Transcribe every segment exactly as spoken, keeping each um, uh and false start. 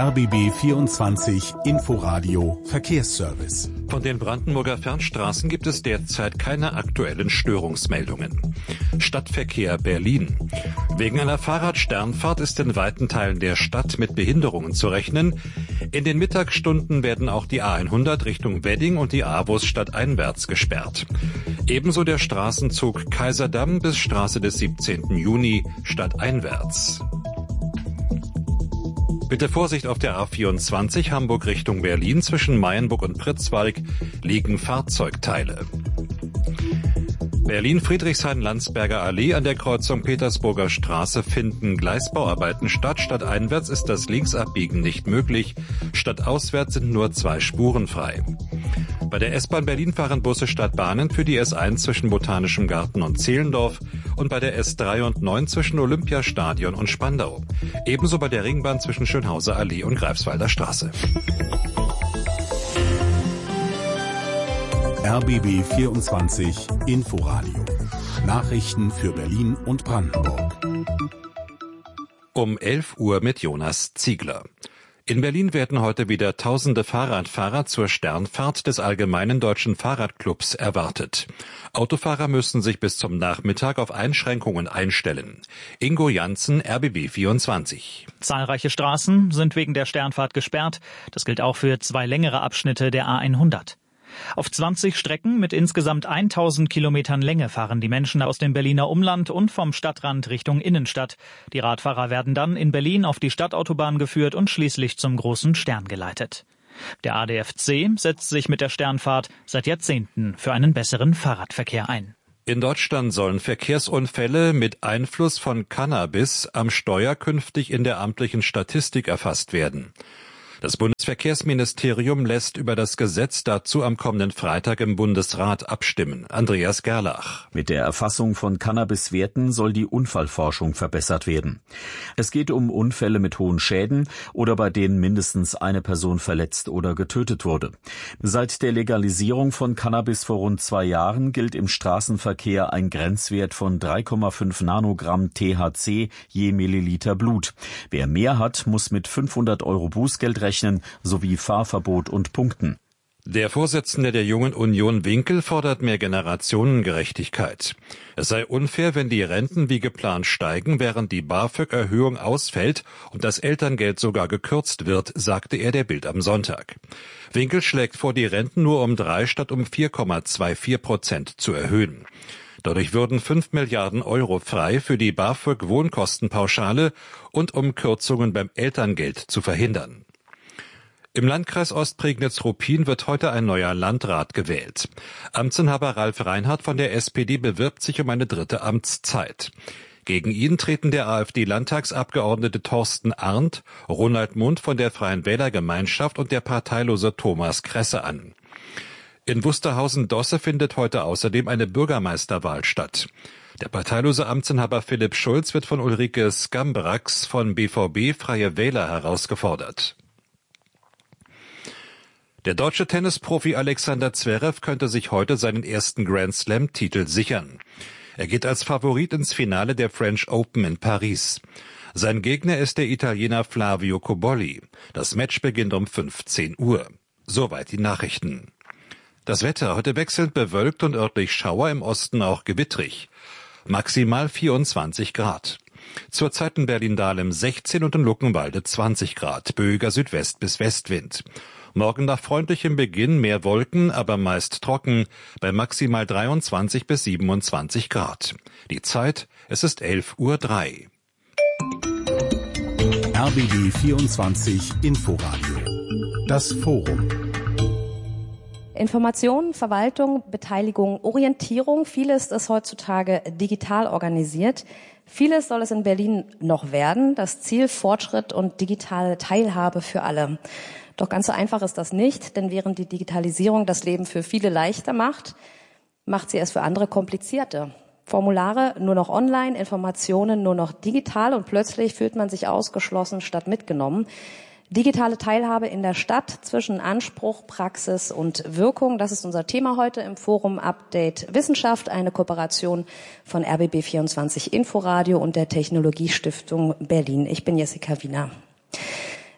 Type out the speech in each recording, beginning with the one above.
R B B vierundzwanzig Inforadio Verkehrsservice. Von den Brandenburger Fernstraßen gibt es derzeit keine aktuellen Störungsmeldungen. Stadtverkehr Berlin. Wegen einer Fahrradsternfahrt ist in weiten Teilen der Stadt mit Behinderungen zu rechnen. In den Mittagsstunden werden auch die A hundert Richtung Wedding und die A-Bus stadteinwärts gesperrt. Ebenso der Straßenzug Kaiserdamm bis Straße des siebzehnten Juni stadteinwärts. Bitte Vorsicht auf der A vierundzwanzig Hamburg Richtung Berlin. Zwischen Mayenburg und Pritzwalk liegen Fahrzeugteile. Berlin-Friedrichshain-Landsberger Allee an der Kreuzung Petersburger Straße finden Gleisbauarbeiten statt. Stadteinwärts ist das Linksabbiegen nicht möglich. Stadtauswärts sind nur zwei Spuren frei. Bei der S-Bahn Berlin fahren Busse statt Bahnen für die S eins zwischen Botanischem Garten und Zehlendorf und bei der S drei und neun zwischen Olympiastadion und Spandau. Ebenso bei der Ringbahn zwischen Schönhauser Allee und Greifswalder Straße. R B B vierundzwanzig Inforadio. Nachrichten für Berlin und Brandenburg. Um elf Uhr mit Jonas Ziegler. In Berlin werden heute wieder tausende Fahrradfahrer zur Sternfahrt des Allgemeinen Deutschen Fahrradclubs erwartet. Autofahrer müssen sich bis zum Nachmittag auf Einschränkungen einstellen. Ingo Janssen, R B B vierundzwanzig. Zahlreiche Straßen sind wegen der Sternfahrt gesperrt. Das gilt auch für zwei längere Abschnitte der A hundert. Auf zwanzig Strecken mit insgesamt tausend Kilometern Länge fahren die Menschen aus dem Berliner Umland und vom Stadtrand Richtung Innenstadt. Die Radfahrer werden dann in Berlin auf die Stadtautobahn geführt und schließlich zum großen Stern geleitet. Der A D F C setzt sich mit der Sternfahrt seit Jahrzehnten für einen besseren Fahrradverkehr ein. In Deutschland sollen Verkehrsunfälle mit Einfluss von Cannabis am Steuer künftig in der amtlichen Statistik erfasst werden. Das Bundesverkehrsministerium lässt über das Gesetz dazu am kommenden Freitag im Bundesrat abstimmen. Andreas Gerlach. Mit der Erfassung von Cannabiswerten soll die Unfallforschung verbessert werden. Es geht um Unfälle mit hohen Schäden oder bei denen mindestens eine Person verletzt oder getötet wurde. Seit der Legalisierung von Cannabis vor rund zwei Jahren gilt im Straßenverkehr ein Grenzwert von drei Komma fünf Nanogramm T H C je Milliliter Blut. Wer mehr hat, muss mit fünfhundert Euro Bußgeld rechnen sowie Fahrverbot und Punkten. Der Vorsitzende der Jungen Union Winkel fordert mehr Generationengerechtigkeit. Es sei unfair, wenn die Renten wie geplant steigen, während die BAföG-Erhöhung ausfällt und das Elterngeld sogar gekürzt wird, sagte er der Bild am Sonntag. Winkel schlägt vor, die Renten nur um drei statt um vier Komma vierundzwanzig Prozent zu erhöhen. Dadurch würden fünf Milliarden Euro frei für die BAföG-Wohnkostenpauschale und um Kürzungen beim Elterngeld zu verhindern. Im Landkreis Ostprignitz-Ruppin wird heute ein neuer Landrat gewählt. Amtsinhaber Ralf Reinhardt von der S P D bewirbt sich um eine dritte Amtszeit. Gegen ihn treten der AfD-Landtagsabgeordnete Thorsten Arndt, Ronald Mund von der Freien Wählergemeinschaft und der parteilose Thomas Kresse an. In Wusterhausen-Dosse findet heute außerdem eine Bürgermeisterwahl statt. Der parteilose Amtsinhaber Philipp Schulz wird von Ulrike Skambrax von B V B Freie Wähler herausgefordert. Der deutsche Tennisprofi Alexander Zverev könnte sich heute seinen ersten Grand-Slam-Titel sichern. Er geht als Favorit ins Finale der French Open in Paris. Sein Gegner ist der Italiener Flavio Cobolli. Das Match beginnt um fünfzehn Uhr. Soweit die Nachrichten. Das Wetter heute wechselnd bewölkt und örtlich Schauer, im Osten auch gewittrig. Maximal vierundzwanzig Grad. Zurzeit in Berlin-Dahlem sechzehn und in Luckenwalde zwanzig Grad. Böiger Südwest- bis Westwind. Morgen nach freundlichem Beginn mehr Wolken, aber meist trocken, bei maximal dreiundzwanzig bis siebenundzwanzig Grad. Die Zeit, es ist elf Uhr drei. R B B vierundzwanzig Inforadio. Das Forum. Information, Verwaltung, Beteiligung, Orientierung, vieles ist heutzutage digital organisiert. Vieles soll es in Berlin noch werden. Das Ziel Fortschritt und digitale Teilhabe für alle. Doch ganz so einfach ist das nicht, denn während die Digitalisierung das Leben für viele leichter macht, macht sie es für andere komplizierter. Formulare nur noch online, Informationen nur noch digital und plötzlich fühlt man sich ausgeschlossen statt mitgenommen. Digitale Teilhabe in der Stadt zwischen Anspruch, Praxis und Wirkung, das ist unser Thema heute im Forum Update Wissenschaft, eine Kooperation von R B B vierundzwanzig Inforadio und der Technologiestiftung Berlin. Ich bin Jessica Wiener.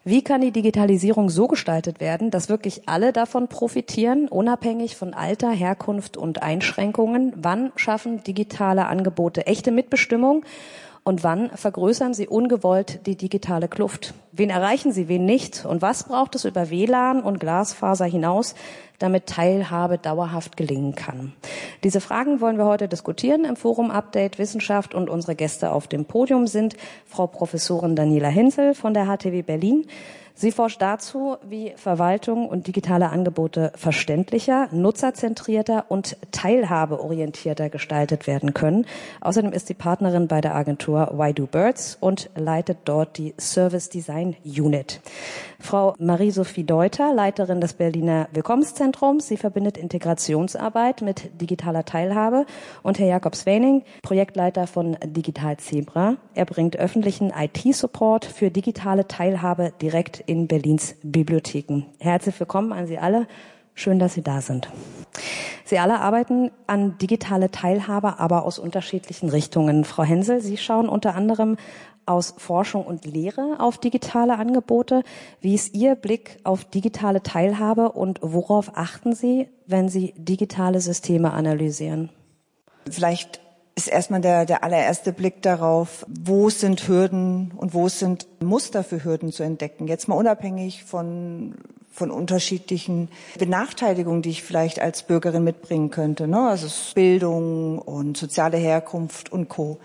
Wie kann die Digitalisierung so gestaltet werden, dass wirklich alle davon profitieren, unabhängig von Alter, Herkunft und Einschränkungen? Wann schaffen digitale Angebote echte Mitbestimmung? Und wann vergrößern sie ungewollt die digitale Kluft? Wen erreichen sie, wen nicht? Und was braucht es über W L A N und Glasfaser hinaus, damit Teilhabe dauerhaft gelingen kann? Diese Fragen wollen wir heute diskutieren im Forum Update Wissenschaft, und unsere Gäste auf dem Podium sind Frau Professorin Daniela Hinzel von der H T W Berlin. Sie forscht dazu, wie Verwaltung und digitale Angebote verständlicher, nutzerzentrierter und teilhabeorientierter gestaltet werden können. Außerdem ist sie Partnerin bei der Agentur Why Do Birds und leitet dort die Service Design Unit. Frau Marie-Sophie Deuter, Leiterin des Berliner Willkommenszentrums. Sie verbindet Integrationsarbeit mit digitaler Teilhabe. Und Herr Jakob Swening, Projektleiter von Digital Zebra. Er bringt öffentlichen I T-Support für digitale Teilhabe direkt in Berlins Bibliotheken. Herzlich willkommen an Sie alle. Schön, dass Sie da sind. Sie alle arbeiten an digitale Teilhabe, aber aus unterschiedlichen Richtungen. Frau Hensel, Sie schauen unter anderem aus Forschung und Lehre auf digitale Angebote. Wie ist Ihr Blick auf digitale Teilhabe und worauf achten Sie, wenn Sie digitale Systeme analysieren? Vielleicht ist erstmal der, der allererste Blick darauf, wo sind Hürden und wo sind Muster für Hürden zu entdecken. Jetzt mal unabhängig von, von unterschiedlichen Benachteiligungen, die ich vielleicht als Bürgerin mitbringen könnte, ne? Also Bildung und soziale Herkunft und Co.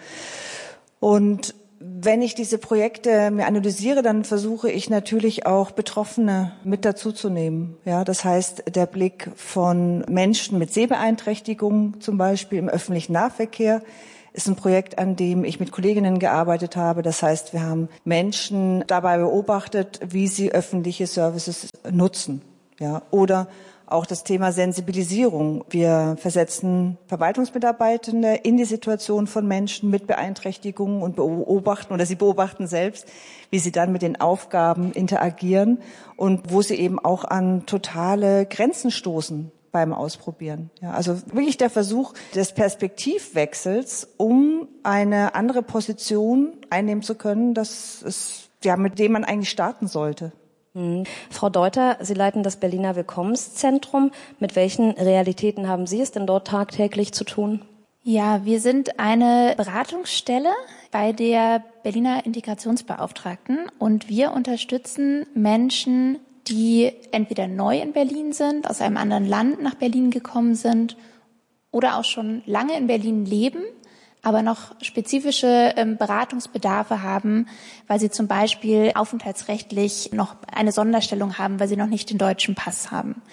Und wenn ich diese Projekte mir analysiere, dann versuche ich natürlich auch Betroffene mit dazuzunehmen. Ja, das heißt, der Blick von Menschen mit Sehbeeinträchtigungen zum Beispiel im öffentlichen Nahverkehr ist ein Projekt, an dem ich mit Kolleginnen gearbeitet habe. Das heißt, wir haben Menschen dabei beobachtet, wie sie öffentliche Services nutzen. Ja, oder auch das Thema Sensibilisierung. Wir versetzen Verwaltungsmitarbeitende in die Situation von Menschen mit Beeinträchtigungen und beobachten, oder sie beobachten selbst, wie sie dann mit den Aufgaben interagieren und wo sie eben auch an totale Grenzen stoßen beim Ausprobieren. Ja, also wirklich der Versuch des Perspektivwechsels, um eine andere Position einnehmen zu können, das ist, ja, mit dem man eigentlich starten sollte. Mhm. Frau Deuter, Sie leiten das Berliner Willkommenszentrum. Mit welchen Realitäten haben Sie es denn dort tagtäglich zu tun? Ja, wir sind eine Beratungsstelle bei der Berliner Integrationsbeauftragten und wir unterstützen Menschen, die entweder neu in Berlin sind, aus einem anderen Land nach Berlin gekommen sind oder auch schon lange in Berlin leben, aber noch spezifische ähm, Beratungsbedarfe haben, weil sie zum Beispiel aufenthaltsrechtlich noch eine Sonderstellung haben, weil sie noch nicht den deutschen Pass haben.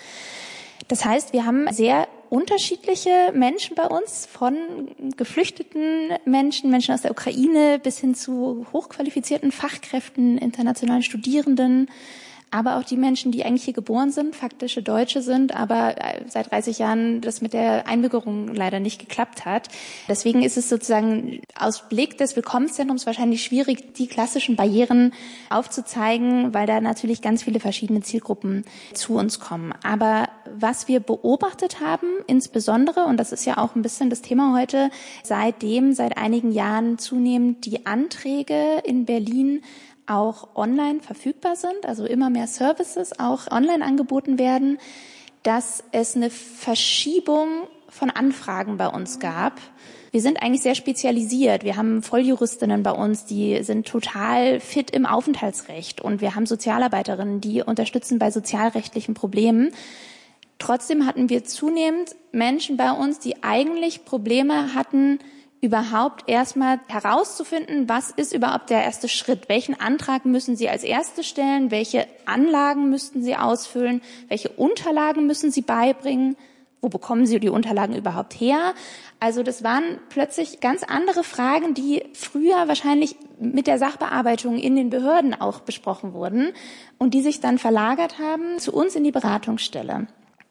Das heißt, wir haben sehr unterschiedliche Menschen bei uns, von geflüchteten Menschen, Menschen aus der Ukraine bis hin zu hochqualifizierten Fachkräften, internationalen Studierenden, aber auch die Menschen, die eigentlich hier geboren sind, faktische Deutsche sind, aber seit dreißig Jahren das mit der Einbürgerung leider nicht geklappt hat. Deswegen ist es sozusagen aus Blick des Willkommenszentrums wahrscheinlich schwierig, die klassischen Barrieren aufzuzeigen, weil da natürlich ganz viele verschiedene Zielgruppen zu uns kommen. Aber was wir beobachtet haben, insbesondere, und das ist ja auch ein bisschen das Thema heute, seitdem seit einigen Jahren zunehmend die Anträge in Berlin auch online verfügbar sind, also immer mehr Services auch online angeboten werden, dass es eine Verschiebung von Anfragen bei uns gab. Wir sind eigentlich sehr spezialisiert. Wir haben Volljuristinnen bei uns, die sind total fit im Aufenthaltsrecht, und wir haben Sozialarbeiterinnen, die unterstützen bei sozialrechtlichen Problemen. Trotzdem hatten wir zunehmend Menschen bei uns, die eigentlich Probleme hatten, überhaupt erstmal herauszufinden, was ist überhaupt der erste Schritt? Welchen Antrag müssen Sie als erstes stellen? Welche Anlagen müssten Sie ausfüllen? Welche Unterlagen müssen Sie beibringen? Wo bekommen Sie die Unterlagen überhaupt her? Also das waren plötzlich ganz andere Fragen, die früher wahrscheinlich mit der Sachbearbeitung in den Behörden auch besprochen wurden und die sich dann verlagert haben zu uns in die Beratungsstelle.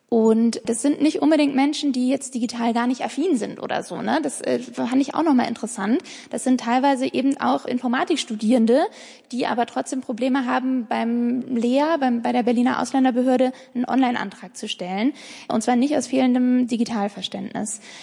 Und das sind nicht unbedingt Menschen, die jetzt digital gar nicht affin sind oder so, ne? Das äh, fand ich auch nochmal interessant. Das sind teilweise eben auch Informatikstudierende, die aber trotzdem Probleme haben, beim L E A, beim, bei der Berliner Ausländerbehörde, einen Online-Antrag zu stellen. Und zwar nicht aus fehlendem Digitalverständnis.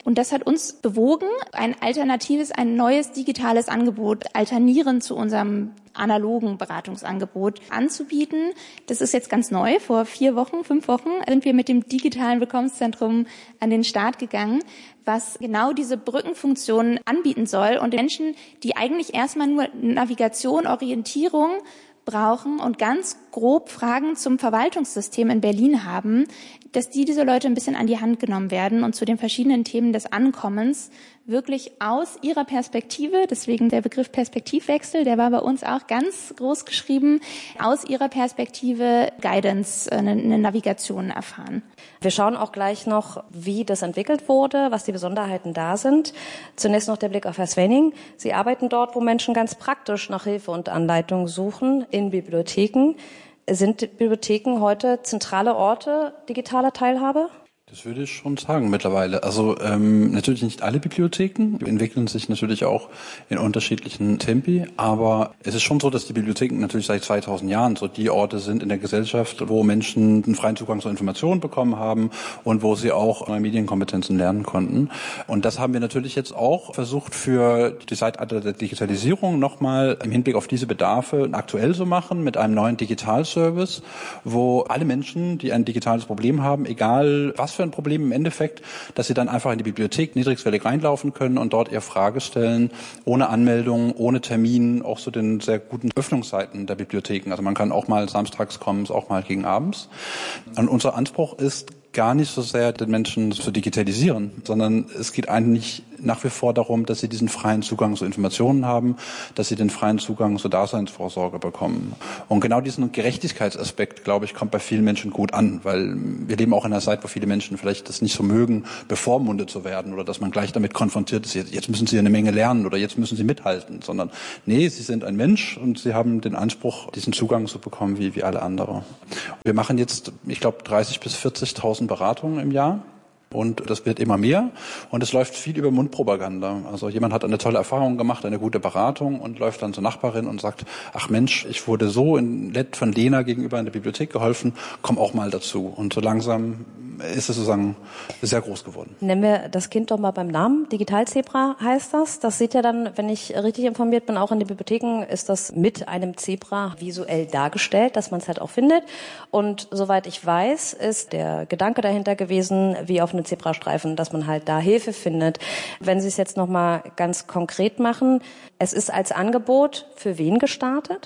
Und das hat uns bewogen, ein alternatives, ein neues digitales Angebot alternierend zu unserem analogen Beratungsangebot anzubieten. Das ist jetzt ganz neu. Vor vier Wochen, fünf Wochen sind wir mit dem digitalen Willkommenszentrum an den Start gegangen, was genau diese Brückenfunktion anbieten soll und Menschen, die eigentlich erstmal nur Navigation, Orientierung brauchen und ganz grob Fragen zum Verwaltungssystem in Berlin haben, dass die diese Leute ein bisschen an die Hand genommen werden und zu den verschiedenen Themen des Ankommens wirklich aus ihrer Perspektive, deswegen der Begriff Perspektivwechsel, der war bei uns auch ganz groß geschrieben, aus ihrer Perspektive Guidance, eine, eine Navigation erfahren. Wir schauen auch gleich noch, wie das entwickelt wurde, was die Besonderheiten da sind. Zunächst noch der Blick auf Herr Swenning. Sie arbeiten dort, wo Menschen ganz praktisch nach Hilfe und Anleitung suchen, in Bibliotheken. Sind Bibliotheken heute zentrale Orte digitaler Teilhabe? Das würde ich schon sagen mittlerweile. Also ähm, natürlich nicht alle Bibliotheken entwickeln sich natürlich auch in unterschiedlichen Tempi, aber es ist schon so, dass die Bibliotheken natürlich seit zweitausend Jahren so die Orte sind in der Gesellschaft, wo Menschen den freien Zugang zu Informationen bekommen haben und wo sie auch neue Medienkompetenzen lernen konnten. Und das haben wir natürlich jetzt auch versucht für die Zeitalter der Digitalisierung nochmal im Hinblick auf diese Bedarfe aktuell zu machen mit einem neuen Digitalservice, wo alle Menschen, die ein digitales Problem haben, egal was für ein Problem im Endeffekt, dass sie dann einfach in die Bibliothek niedrigschwellig reinlaufen können und dort ihre Frage stellen, ohne Anmeldung, ohne Termin, auch zu den sehr guten Öffnungszeiten der Bibliotheken. Also man kann auch mal samstags kommen, auch mal gegen abends. Und unser Anspruch ist gar nicht so sehr, den Menschen zu digitalisieren, sondern es geht eigentlich nach wie vor darum, dass sie diesen freien Zugang zu Informationen haben, dass sie den freien Zugang zur Daseinsvorsorge bekommen. Und genau diesen Gerechtigkeitsaspekt, glaube ich, kommt bei vielen Menschen gut an, weil wir leben auch in einer Zeit, wo viele Menschen vielleicht das nicht so mögen, bevormundet zu werden oder dass man gleich damit konfrontiert ist, jetzt müssen sie eine Menge lernen oder jetzt müssen sie mithalten, sondern nee, sie sind ein Mensch und sie haben den Anspruch, diesen Zugang zu bekommen wie, wie alle andere. Wir machen jetzt, ich glaube, dreißig bis vierzigtausend Beratungen im Jahr. Und das wird immer mehr. Und es läuft viel über Mundpropaganda. Also jemand hat eine tolle Erfahrung gemacht, eine gute Beratung und läuft dann zur Nachbarin und sagt, ach Mensch, ich wurde so nett von Lena gegenüber in der Bibliothek geholfen, komm auch mal dazu. Und so langsam ist es sozusagen sehr groß geworden. Nennen wir das Kind doch mal beim Namen. Digitalzebra heißt das. Das sieht ja dann, wenn ich richtig informiert bin, auch in den Bibliotheken ist das mit einem Zebra visuell dargestellt, dass man es halt auch findet. Und soweit ich weiß, ist der Gedanke dahinter gewesen, wie auf einem Zebrastreifen, dass man halt da Hilfe findet. Wenn Sie es jetzt noch mal ganz konkret machen, es ist als Angebot für wen gestartet?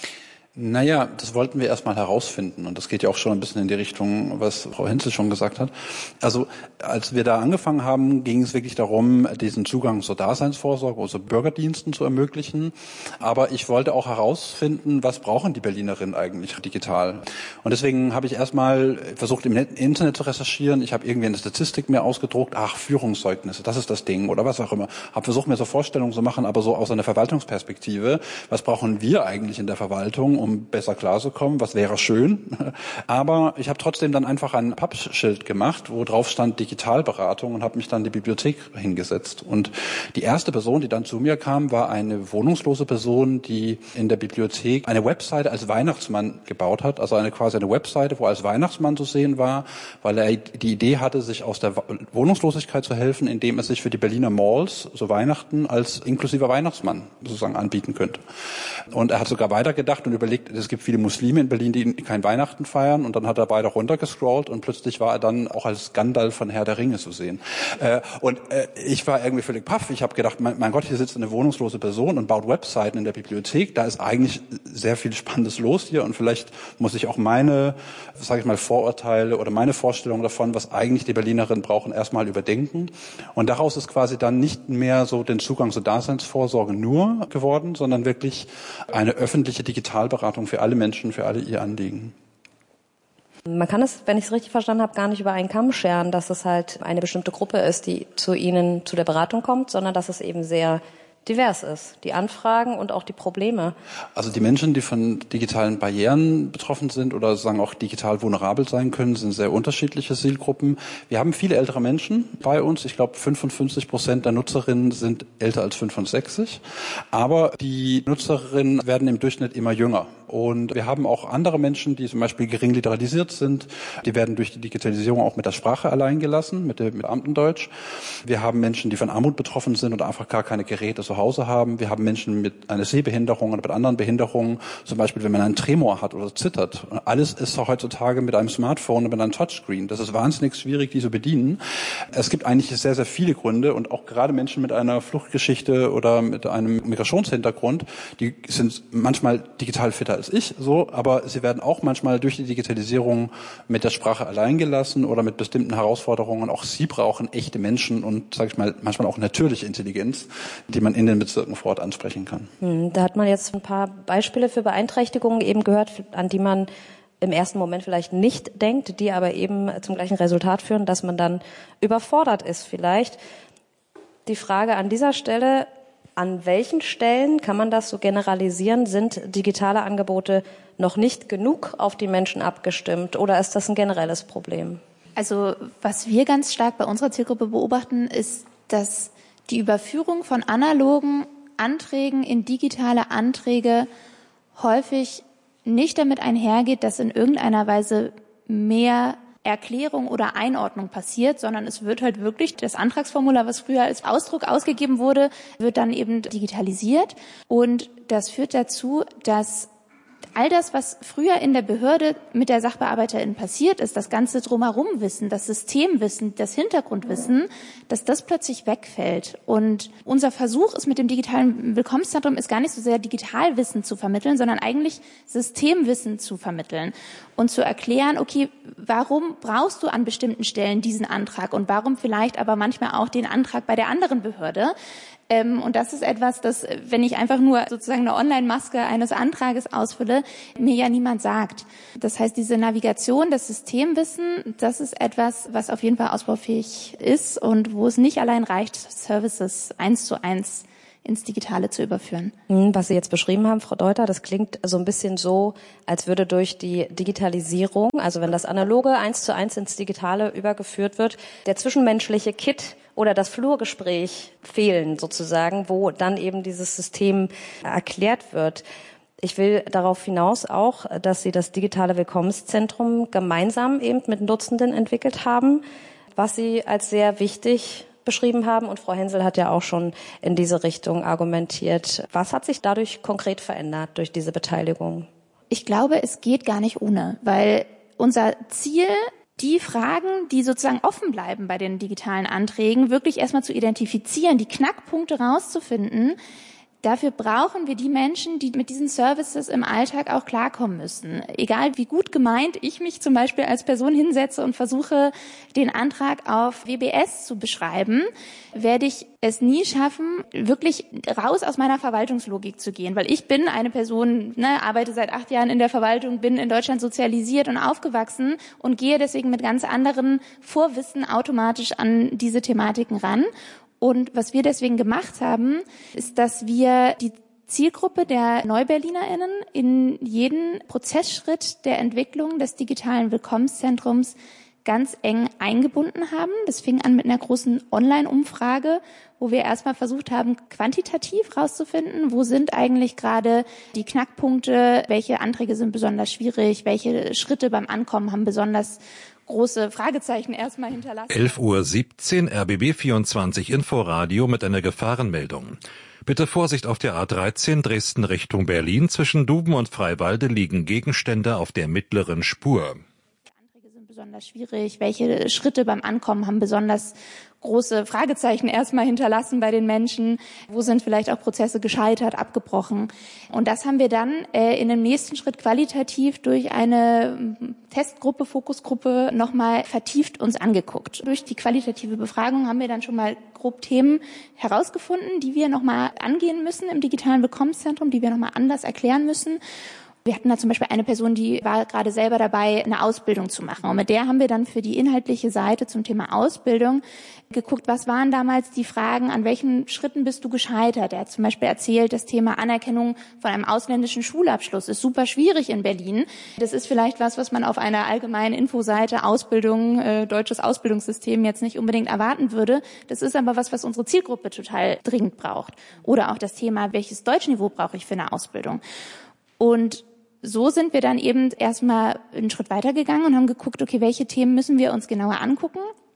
Naja, das wollten wir erstmal herausfinden und das geht ja auch schon ein bisschen in die Richtung, was Frau Hinze schon gesagt hat. Also als wir da angefangen haben, ging es wirklich darum, diesen Zugang zur Daseinsvorsorge, also Bürgerdiensten zu ermöglichen. Aber ich wollte auch herausfinden, was brauchen die Berlinerinnen eigentlich digital. Und deswegen habe ich erstmal versucht, im Internet zu recherchieren. Ich habe irgendwie eine Statistik mir ausgedruckt, ach, Führungszeugnisse, das ist das Ding oder was auch immer. Habe versucht, mir so Vorstellungen zu machen, aber so aus einer Verwaltungsperspektive. Was brauchen wir eigentlich in der Verwaltung, um besser klarzukommen, was wäre schön. Aber ich habe trotzdem dann einfach ein Pappschild gemacht, wo drauf stand Digitalberatung und habe mich dann in die Bibliothek hingesetzt. Und die erste Person, die dann zu mir kam, war eine wohnungslose Person, die in der Bibliothek eine Webseite als Weihnachtsmann gebaut hat, also eine quasi eine Webseite, wo er als Weihnachtsmann zu sehen war, weil er die Idee hatte, sich aus der Wohnungslosigkeit zu helfen, indem er sich für die Berliner Malls so Weihnachten als inklusiver Weihnachtsmann sozusagen anbieten könnte. Und er hat sogar weitergedacht und überlegt, es gibt viele Muslime in Berlin, die kein Weihnachten feiern, und dann hat er weiter runtergescrollt und plötzlich war er dann auch als Gandalf von Herr der Ringe zu sehen. Äh, und äh, ich war irgendwie völlig paff. Ich habe gedacht, mein, mein Gott, hier sitzt eine wohnungslose Person und baut Webseiten in der Bibliothek. Da ist eigentlich sehr viel Spannendes los hier und vielleicht muss ich auch meine, sage ich mal, Vorurteile oder meine Vorstellung davon, was eigentlich die Berlinerinnen brauchen, erstmal überdenken. Und daraus ist quasi dann nicht mehr so den Zugang zur Daseinsvorsorge nur geworden, sondern wirklich eine öffentliche Digitalberatung für alle Menschen, für alle ihr Anliegen. Man kann es, wenn ich es richtig verstanden habe, gar nicht über einen Kamm scheren, dass es halt eine bestimmte Gruppe ist, die zu Ihnen zu der Beratung kommt, sondern dass es eben sehr divers ist, die Anfragen und auch die Probleme. Also die Menschen, die von digitalen Barrieren betroffen sind oder sagen auch digital vulnerabel sein können, sind sehr unterschiedliche Zielgruppen. Wir haben viele ältere Menschen bei uns. Ich glaube, fünfundfünfzig Prozent der Nutzerinnen sind älter als fünfundsechzig. Aber die Nutzerinnen werden im Durchschnitt immer jünger. Und wir haben auch andere Menschen, die zum Beispiel gering literalisiert sind. Die werden durch die Digitalisierung auch mit der Sprache allein gelassen, mit dem Beamtendeutsch. Wir haben Menschen, die von Armut betroffen sind und einfach gar keine Geräte zu Hause haben. Wir haben Menschen mit einer Sehbehinderung oder mit anderen Behinderungen, zum Beispiel wenn man einen Tremor hat oder zittert. Und alles ist auch heutzutage mit einem Smartphone und mit einem Touchscreen. Das ist wahnsinnig schwierig, die zu bedienen. Es gibt eigentlich sehr, sehr viele Gründe und auch gerade Menschen mit einer Fluchtgeschichte oder mit einem Migrationshintergrund, die sind manchmal digital fitter als ich, so, aber sie werden auch manchmal durch die Digitalisierung mit der Sprache allein gelassen oder mit bestimmten Herausforderungen. Auch sie brauchen echte Menschen und, sage ich mal, manchmal auch natürliche Intelligenz, die man in den Bezirken vor Ort ansprechen kann. Da hat man jetzt ein paar Beispiele für Beeinträchtigungen eben gehört, an die man im ersten Moment vielleicht nicht denkt, die aber eben zum gleichen Resultat führen, dass man dann überfordert ist vielleicht. Die Frage an dieser Stelle: An welchen Stellen, kann man das so generalisieren, sind digitale Angebote noch nicht genug auf die Menschen abgestimmt oder ist das ein generelles Problem? Also was wir ganz stark bei unserer Zielgruppe beobachten, ist, dass die Überführung von analogen Anträgen in digitale Anträge häufig nicht damit einhergeht, dass in irgendeiner Weise mehr Erklärung oder Einordnung passiert, sondern es wird halt wirklich das Antragsformular, was früher als Ausdruck ausgegeben wurde, wird dann eben digitalisiert. Und das führt dazu, dass all das, was früher in der Behörde mit der Sachbearbeiterin passiert ist, das ganze Drumherum-Wissen, das Systemwissen, das Hintergrundwissen, dass das plötzlich wegfällt. Und unser Versuch ist mit dem digitalen Willkommenszentrum ist gar nicht so sehr Digitalwissen zu vermitteln, sondern eigentlich Systemwissen zu vermitteln und zu erklären, okay, warum brauchst du an bestimmten Stellen diesen Antrag und warum vielleicht aber manchmal auch den Antrag bei der anderen Behörde. Und das ist etwas, das, wenn ich einfach nur sozusagen eine Online-Maske eines Antrages ausfülle, mir ja niemand sagt. Das heißt, diese Navigation, das Systemwissen, das ist etwas, was auf jeden Fall ausbaufähig ist und wo es nicht allein reicht, Services eins zu eins ins Digitale zu überführen. Was Sie jetzt beschrieben haben, Frau Deuter, das klingt so ein bisschen so, als würde durch die Digitalisierung, also wenn das Analoge eins zu eins ins Digitale übergeführt wird, der zwischenmenschliche Kit oder das Flurgespräch fehlen sozusagen, wo dann eben dieses System erklärt wird. Ich will darauf hinaus auch, dass Sie das digitale Willkommenszentrum gemeinsam eben mit Nutzenden entwickelt haben, was Sie als sehr wichtig beschrieben haben. Und Frau Hensel hat ja auch schon in diese Richtung argumentiert. Was hat sich dadurch konkret verändert durch diese Beteiligung? Ich glaube, es geht gar nicht ohne, weil unser Ziel, die Fragen, die sozusagen offen bleiben bei den digitalen Anträgen, wirklich erstmal zu identifizieren, die Knackpunkte rauszufinden. Dafür brauchen wir die Menschen, die mit diesen Services im Alltag auch klarkommen müssen. Egal wie gut gemeint ich mich zum Beispiel als Person hinsetze und versuche, den Antrag auf W B S zu beschreiben, werde ich es nie schaffen, wirklich raus aus meiner Verwaltungslogik zu gehen. Weil ich bin eine Person, ne, arbeite seit acht Jahren in der Verwaltung, bin in Deutschland sozialisiert und aufgewachsen und gehe deswegen mit ganz anderen Vorwissen automatisch an diese Thematiken ran. Und was wir deswegen gemacht haben, ist, dass wir die Zielgruppe der NeuberlinerInnen in jeden Prozessschritt der Entwicklung des digitalen Willkommenszentrums ganz eng eingebunden haben. Das fing an mit einer großen Online-Umfrage, wo wir erstmal versucht haben, quantitativ rauszufinden, wo sind eigentlich gerade die Knackpunkte, welche Anträge sind besonders schwierig, welche Schritte beim Ankommen haben besonders große Fragezeichen erstmal hinterlassen. elf Uhr siebzehn, R B B vierundzwanzig Inforadio mit einer Gefahrenmeldung. Bitte Vorsicht auf der A dreizehn Dresden Richtung Berlin. Zwischen Duben und Freiwalde liegen Gegenstände auf der mittleren Spur. Anträge sind besonders schwierig. Welche Schritte beim Ankommen haben besonders große Fragezeichen erstmal hinterlassen bei den Menschen? Wo sind vielleicht auch Prozesse gescheitert, abgebrochen? Und das haben wir dann äh, in dem nächsten Schritt qualitativ durch eine Testgruppe, Fokusgruppe nochmal vertieft uns angeguckt. Durch die qualitative Befragung haben wir dann schon mal grob Themen herausgefunden, die wir nochmal angehen müssen im digitalen Willkommenszentrum, die wir nochmal anders erklären müssen. Wir hatten da zum Beispiel eine Person, die war gerade selber dabei, eine Ausbildung zu machen. Und mit der haben wir dann für die inhaltliche Seite zum Thema Ausbildung geguckt, was waren damals die Fragen, an welchen Schritten bist du gescheitert? Er hat zum Beispiel erzählt, das Thema Anerkennung von einem ausländischen Schulabschluss ist super schwierig in Berlin. Das ist vielleicht was, was man auf einer allgemeinen Infoseite Ausbildung, äh, deutsches Ausbildungssystem jetzt nicht unbedingt erwarten würde. Das ist aber was, was unsere Zielgruppe total dringend braucht. Oder auch das Thema, welches Deutschniveau brauche ich für eine Ausbildung? Und so sind wir dann eben erstmal einen Schritt weitergegangen und haben geguckt, okay, welche Themen müssen wir uns genauer angucken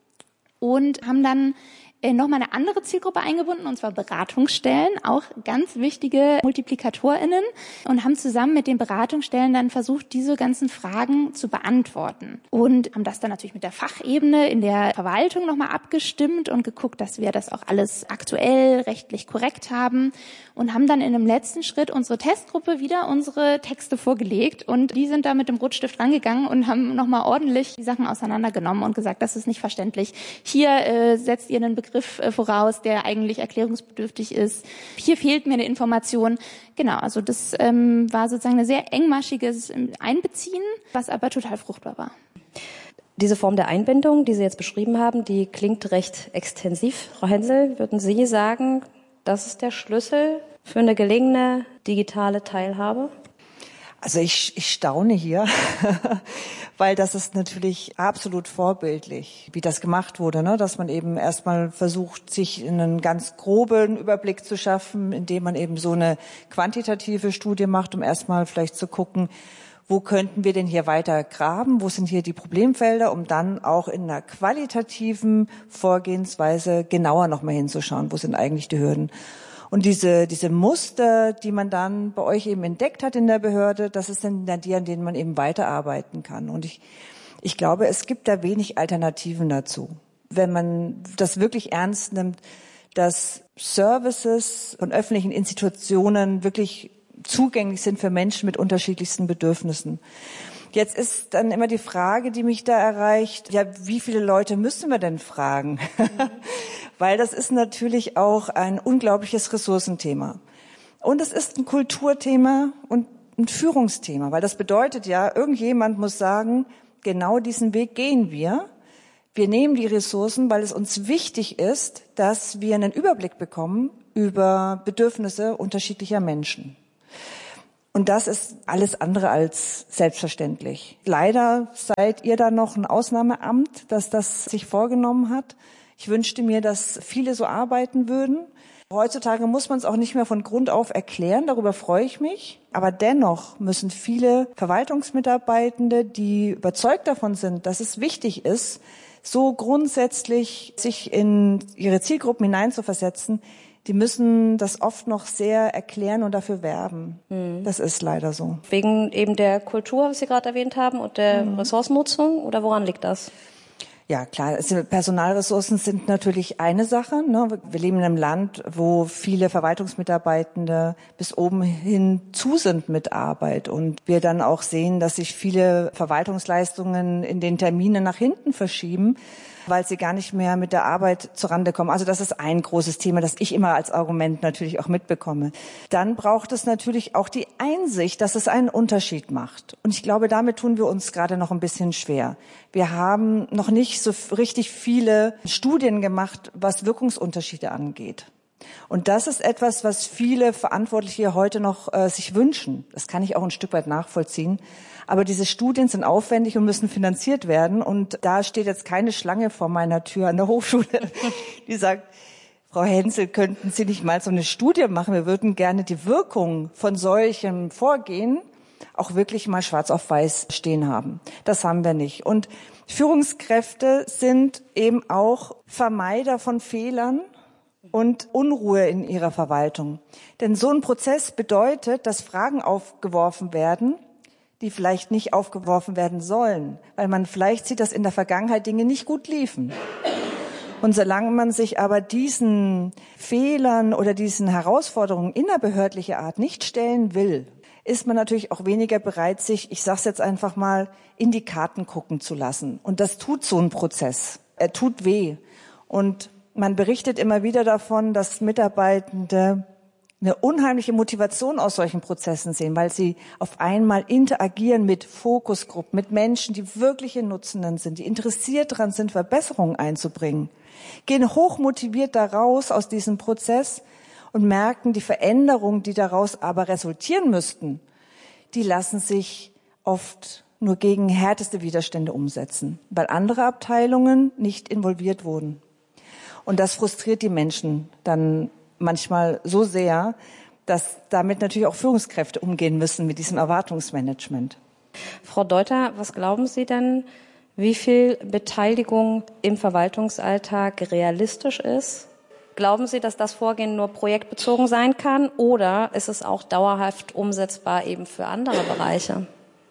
und haben dann nochmal eine andere Zielgruppe eingebunden, und zwar Beratungsstellen, auch ganz wichtige MultiplikatorInnen, und haben zusammen mit den Beratungsstellen dann versucht, diese ganzen Fragen zu beantworten. Und haben das dann natürlich mit der Fachebene in der Verwaltung nochmal abgestimmt und geguckt, dass wir das auch alles aktuell, rechtlich korrekt haben, und haben dann in dem letzten Schritt unsere Testgruppe wieder unsere Texte vorgelegt, und die sind da mit dem Rotstift rangegangen und haben nochmal ordentlich die Sachen auseinandergenommen und gesagt, das ist nicht verständlich. Hier äh, setzt ihr einen Begriff voraus, der eigentlich erklärungsbedürftig ist. Hier fehlt mir eine Information. Genau, also das ähm, war sozusagen ein sehr engmaschiges Einbeziehen, was aber total fruchtbar war. Diese Form der Einbindung, die Sie jetzt beschrieben haben, die klingt recht extensiv. Frau Hensel, würden Sie sagen, das ist der Schlüssel für eine gelingende digitale Teilhabe? Also ich, ich staune hier, weil das ist natürlich absolut vorbildlich, wie das gemacht wurde, ne? Dass man eben erstmal versucht, sich einen ganz groben Überblick zu schaffen, indem man eben so eine quantitative Studie macht, um erstmal vielleicht zu gucken, wo könnten wir denn hier weiter graben, wo sind hier die Problemfelder, um dann auch in einer qualitativen Vorgehensweise genauer nochmal hinzuschauen, wo sind eigentlich die Hürden. Und diese, diese Muster, die man dann bei euch eben entdeckt hat in der Behörde, das ist dann die, an denen man eben weiterarbeiten kann. Und ich, ich glaube, es gibt da wenig Alternativen dazu. Wenn man das wirklich ernst nimmt, dass Services von öffentlichen Institutionen wirklich zugänglich sind für Menschen mit unterschiedlichsten Bedürfnissen. Jetzt ist dann immer die Frage, die mich da erreicht, ja, wie viele Leute müssen wir denn fragen? Weil das ist natürlich auch ein unglaubliches Ressourcenthema. Und es ist ein Kulturthema und ein Führungsthema, weil das bedeutet ja, irgendjemand muss sagen, genau diesen Weg gehen wir. Wir nehmen die Ressourcen, weil es uns wichtig ist, dass wir einen Überblick bekommen über Bedürfnisse unterschiedlicher Menschen. Und das ist alles andere als selbstverständlich. Leider seid ihr da noch ein Ausnahmeamt, das das sich vorgenommen hat. Ich wünschte mir, dass viele so arbeiten würden. Heutzutage muss man es auch nicht mehr von Grund auf erklären, darüber freue ich mich. Aber dennoch müssen viele Verwaltungsmitarbeitende, die überzeugt davon sind, dass es wichtig ist, so grundsätzlich sich in ihre Zielgruppen hineinzuversetzen, die müssen das oft noch sehr erklären und dafür werben. Mhm. Das ist leider so. Wegen eben der Kultur, was Sie gerade erwähnt haben, und der mhm. Ressourcennutzung, oder woran liegt das? Ja, klar, Personalressourcen sind natürlich eine Sache. Ne? Wir leben in einem Land, wo viele Verwaltungsmitarbeitende bis oben hin zu sind mit Arbeit und wir dann auch sehen, dass sich viele Verwaltungsleistungen in den Terminen nach hinten verschieben, weil sie gar nicht mehr mit der Arbeit zurande kommen. Also das ist ein großes Thema, das ich immer als Argument natürlich auch mitbekomme. Dann braucht es natürlich auch die Einsicht, dass es einen Unterschied macht. Und ich glaube, damit tun wir uns gerade noch ein bisschen schwer. Wir haben noch nicht so richtig viele Studien gemacht, was Wirkungsunterschiede angeht. Und das ist etwas, was viele Verantwortliche heute noch äh, sich wünschen. Das kann ich auch ein Stück weit nachvollziehen. Aber diese Studien sind aufwendig und müssen finanziert werden. Und da steht jetzt keine Schlange vor meiner Tür an der Hochschule, die sagt, Frau Hensel, könnten Sie nicht mal so eine Studie machen? Wir würden gerne die Wirkung von solchem Vorgehen auch wirklich mal schwarz auf weiß stehen haben. Das haben wir nicht. Und Führungskräfte sind eben auch Vermeider von Fehlern und Unruhe in ihrer Verwaltung. Denn so ein Prozess bedeutet, dass Fragen aufgeworfen werden, die vielleicht nicht aufgeworfen werden sollen, weil man vielleicht sieht, dass in der Vergangenheit Dinge nicht gut liefen. Und solange man sich aber diesen Fehlern oder diesen Herausforderungen innerbehördlicher Art nicht stellen will, ist man natürlich auch weniger bereit, sich, ich sage es jetzt einfach mal, in die Karten gucken zu lassen. Und das tut so ein Prozess. Er tut weh. Und man berichtet immer wieder davon, dass Mitarbeitende eine unheimliche Motivation aus solchen Prozessen sehen, weil sie auf einmal interagieren mit Fokusgruppen, mit Menschen, die wirkliche Nutzenden sind, die interessiert daran sind, Verbesserungen einzubringen, gehen hochmotiviert daraus aus diesem Prozess und merken, die Veränderungen, die daraus aber resultieren müssten, die lassen sich oft nur gegen härteste Widerstände umsetzen, weil andere Abteilungen nicht involviert wurden. Und das frustriert die Menschen dann manchmal so sehr, dass damit natürlich auch Führungskräfte umgehen müssen mit diesem Erwartungsmanagement. Frau Deuter, was glauben Sie denn, wie viel Beteiligung im Verwaltungsalltag realistisch ist? Glauben Sie, dass das Vorgehen nur projektbezogen sein kann oder ist es auch dauerhaft umsetzbar eben für andere Bereiche?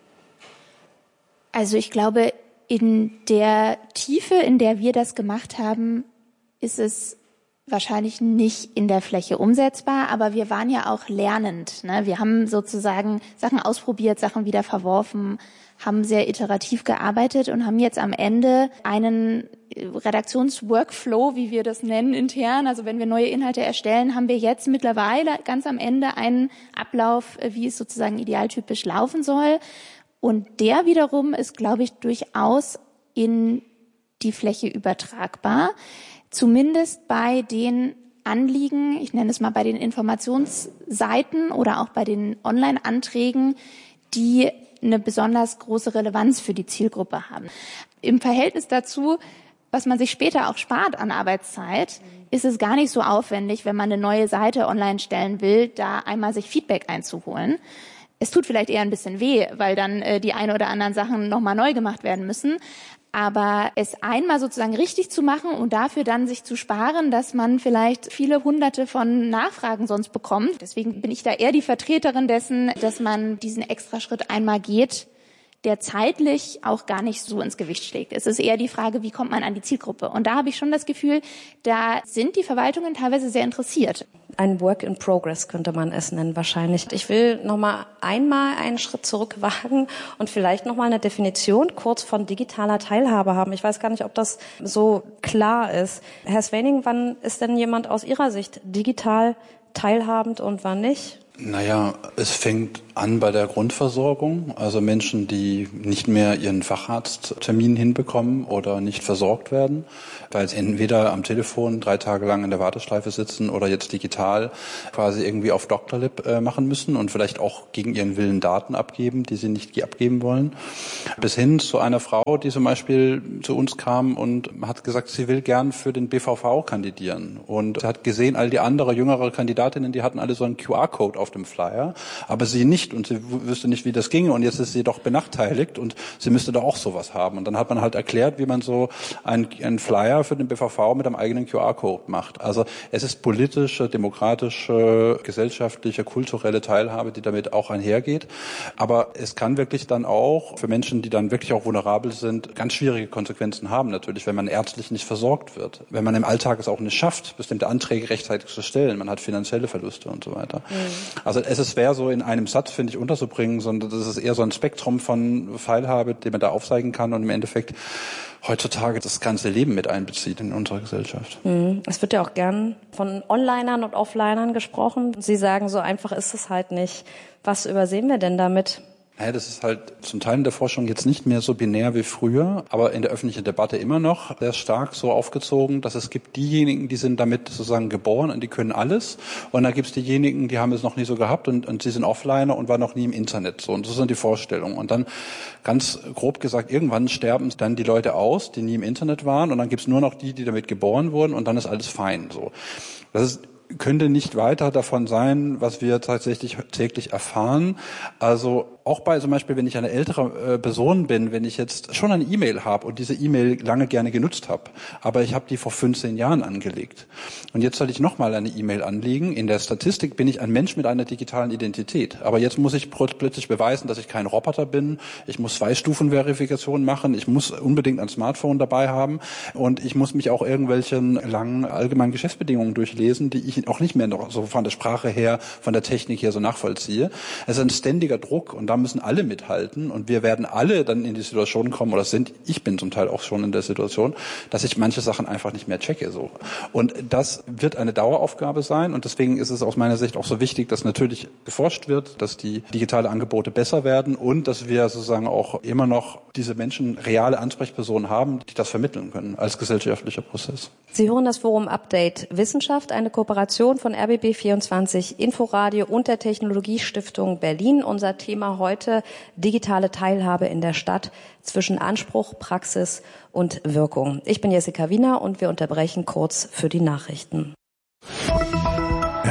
Also ich glaube, in der Tiefe, in der wir das gemacht haben, ist es wahrscheinlich nicht in der Fläche umsetzbar, aber wir waren ja auch lernend. Ne? Wir haben sozusagen Sachen ausprobiert, Sachen wieder verworfen, haben sehr iterativ gearbeitet und haben jetzt am Ende einen Redaktionsworkflow, wie wir das nennen intern. Also wenn wir neue Inhalte erstellen, haben wir jetzt mittlerweile ganz am Ende einen Ablauf, wie es sozusagen idealtypisch laufen soll. Und der wiederum ist, glaube ich, durchaus in die Fläche übertragbar. Zumindest bei den Anliegen, ich nenne es mal bei den Informationsseiten oder auch bei den Online-Anträgen, die eine besonders große Relevanz für die Zielgruppe haben. Im Verhältnis dazu, was man sich später auch spart an Arbeitszeit, ist es gar nicht so aufwendig, wenn man eine neue Seite online stellen will, da einmal sich Feedback einzuholen. Es tut vielleicht eher ein bisschen weh, weil dann äh, die ein oder anderen Sachen nochmal neu gemacht werden müssen. Aber es einmal sozusagen richtig zu machen und dafür dann sich zu sparen, dass man vielleicht viele hunderte von Nachfragen sonst bekommt. Deswegen bin ich da eher die Vertreterin dessen, dass man diesen Extraschritt einmal geht, der zeitlich auch gar nicht so ins Gewicht schlägt. Es ist eher die Frage, wie kommt man an die Zielgruppe? Und da habe ich schon das Gefühl, da sind die Verwaltungen teilweise sehr interessiert. Ein Work in Progress könnte man es nennen wahrscheinlich. Ich will noch mal einmal einen Schritt zurück wagen und vielleicht noch mal eine Definition kurz von digitaler Teilhabe haben. Ich weiß gar nicht, ob das so klar ist. Herr Swaning, wann ist denn jemand aus Ihrer Sicht digital teilhabend und wann nicht? Naja, es fängt an bei der Grundversorgung, also Menschen, die nicht mehr ihren Facharzttermin hinbekommen oder nicht versorgt werden, weil sie entweder am Telefon drei Tage lang in der Warteschleife sitzen oder jetzt digital quasi irgendwie auf Doktorlib äh, machen müssen und vielleicht auch gegen ihren Willen Daten abgeben, die sie nicht abgeben wollen. Bis hin zu einer Frau, die zum Beispiel zu uns kam und hat gesagt, sie will gern für den B V V kandidieren und hat gesehen, all die anderen jüngere Kandidatinnen, die hatten alle so einen Q R-Code auf dem Flyer, aber sie nicht und sie wüsste nicht, wie das ginge und jetzt ist sie doch benachteiligt und sie müsste da auch sowas haben. Und dann hat man halt erklärt, wie man so einen, einen Flyer für den B V V mit einem eigenen Q R-Code macht. Also es ist politische, demokratische, gesellschaftliche, kulturelle Teilhabe, die damit auch einhergeht. Aber es kann wirklich dann auch für Menschen, die dann wirklich auch vulnerabel sind, ganz schwierige Konsequenzen haben natürlich, wenn man ärztlich nicht versorgt wird. Wenn man im Alltag es auch nicht schafft, bestimmte Anträge rechtzeitig zu stellen. Man hat finanzielle Verluste und so weiter. Mhm. Also es ist schwer, so in einem Satz, finde ich, unterzubringen, sondern das ist eher so ein Spektrum von Teilhabe, den man da aufzeigen kann und im Endeffekt heutzutage das ganze Leben mit einbezieht in unserer Gesellschaft. Es wird ja auch gern von Onlinern und Offlinern gesprochen. Sie sagen, so einfach ist es halt nicht. Was übersehen wir denn damit? Ja, das ist halt zum Teil in der Forschung jetzt nicht mehr so binär wie früher, aber in der öffentlichen Debatte immer noch sehr stark so aufgezogen, dass es gibt diejenigen, die sind damit sozusagen geboren und die können alles. Und dann gibt es diejenigen, die haben es noch nie so gehabt und, und sie sind Offliner und waren noch nie im Internet. So, und so sind die Vorstellungen. Und dann ganz grob gesagt, irgendwann sterben dann die Leute aus, die nie im Internet waren. Und dann gibt es nur noch die, die damit geboren wurden und dann ist alles fein. So, das ist könnte nicht weiter davon sein, was wir tatsächlich täglich erfahren. Also auch bei zum Beispiel, wenn ich eine ältere äh, Person bin, wenn ich jetzt schon eine E-Mail habe und diese E-Mail lange gerne genutzt habe, aber ich habe die vor fünfzehn Jahren angelegt und jetzt soll ich nochmal eine E-Mail anlegen. In der Statistik bin ich ein Mensch mit einer digitalen Identität, aber jetzt muss ich plötzlich beweisen, dass ich kein Roboter bin. Ich muss Zwei-Stufen-Verifikation machen. Ich muss unbedingt ein Smartphone dabei haben und ich muss mich auch irgendwelchen langen allgemeinen Geschäftsbedingungen durchlesen, die ich auch nicht mehr noch so von der Sprache her, von der Technik her so nachvollziehe. Es ist ein ständiger Druck und da müssen alle mithalten und wir werden alle dann in die Situation kommen, oder sind, ich bin zum Teil auch schon in der Situation, dass ich manche Sachen einfach nicht mehr checke. So. Und das wird eine Daueraufgabe sein und deswegen ist es aus meiner Sicht auch so wichtig, dass natürlich geforscht wird, dass die digitale Angebote besser werden und dass wir sozusagen auch immer noch diese Menschen reale Ansprechpersonen haben, die das vermitteln können als gesellschaftlicher Prozess. Sie hören das Forum Update Wissenschaft, eine Kooperation von R B B vierundzwanzig, Inforadio und der Technologiestiftung Berlin. Unser Thema heute digitale Teilhabe in der Stadt zwischen Anspruch, Praxis und Wirkung. Ich bin Jessica Wiener und wir unterbrechen kurz für die Nachrichten.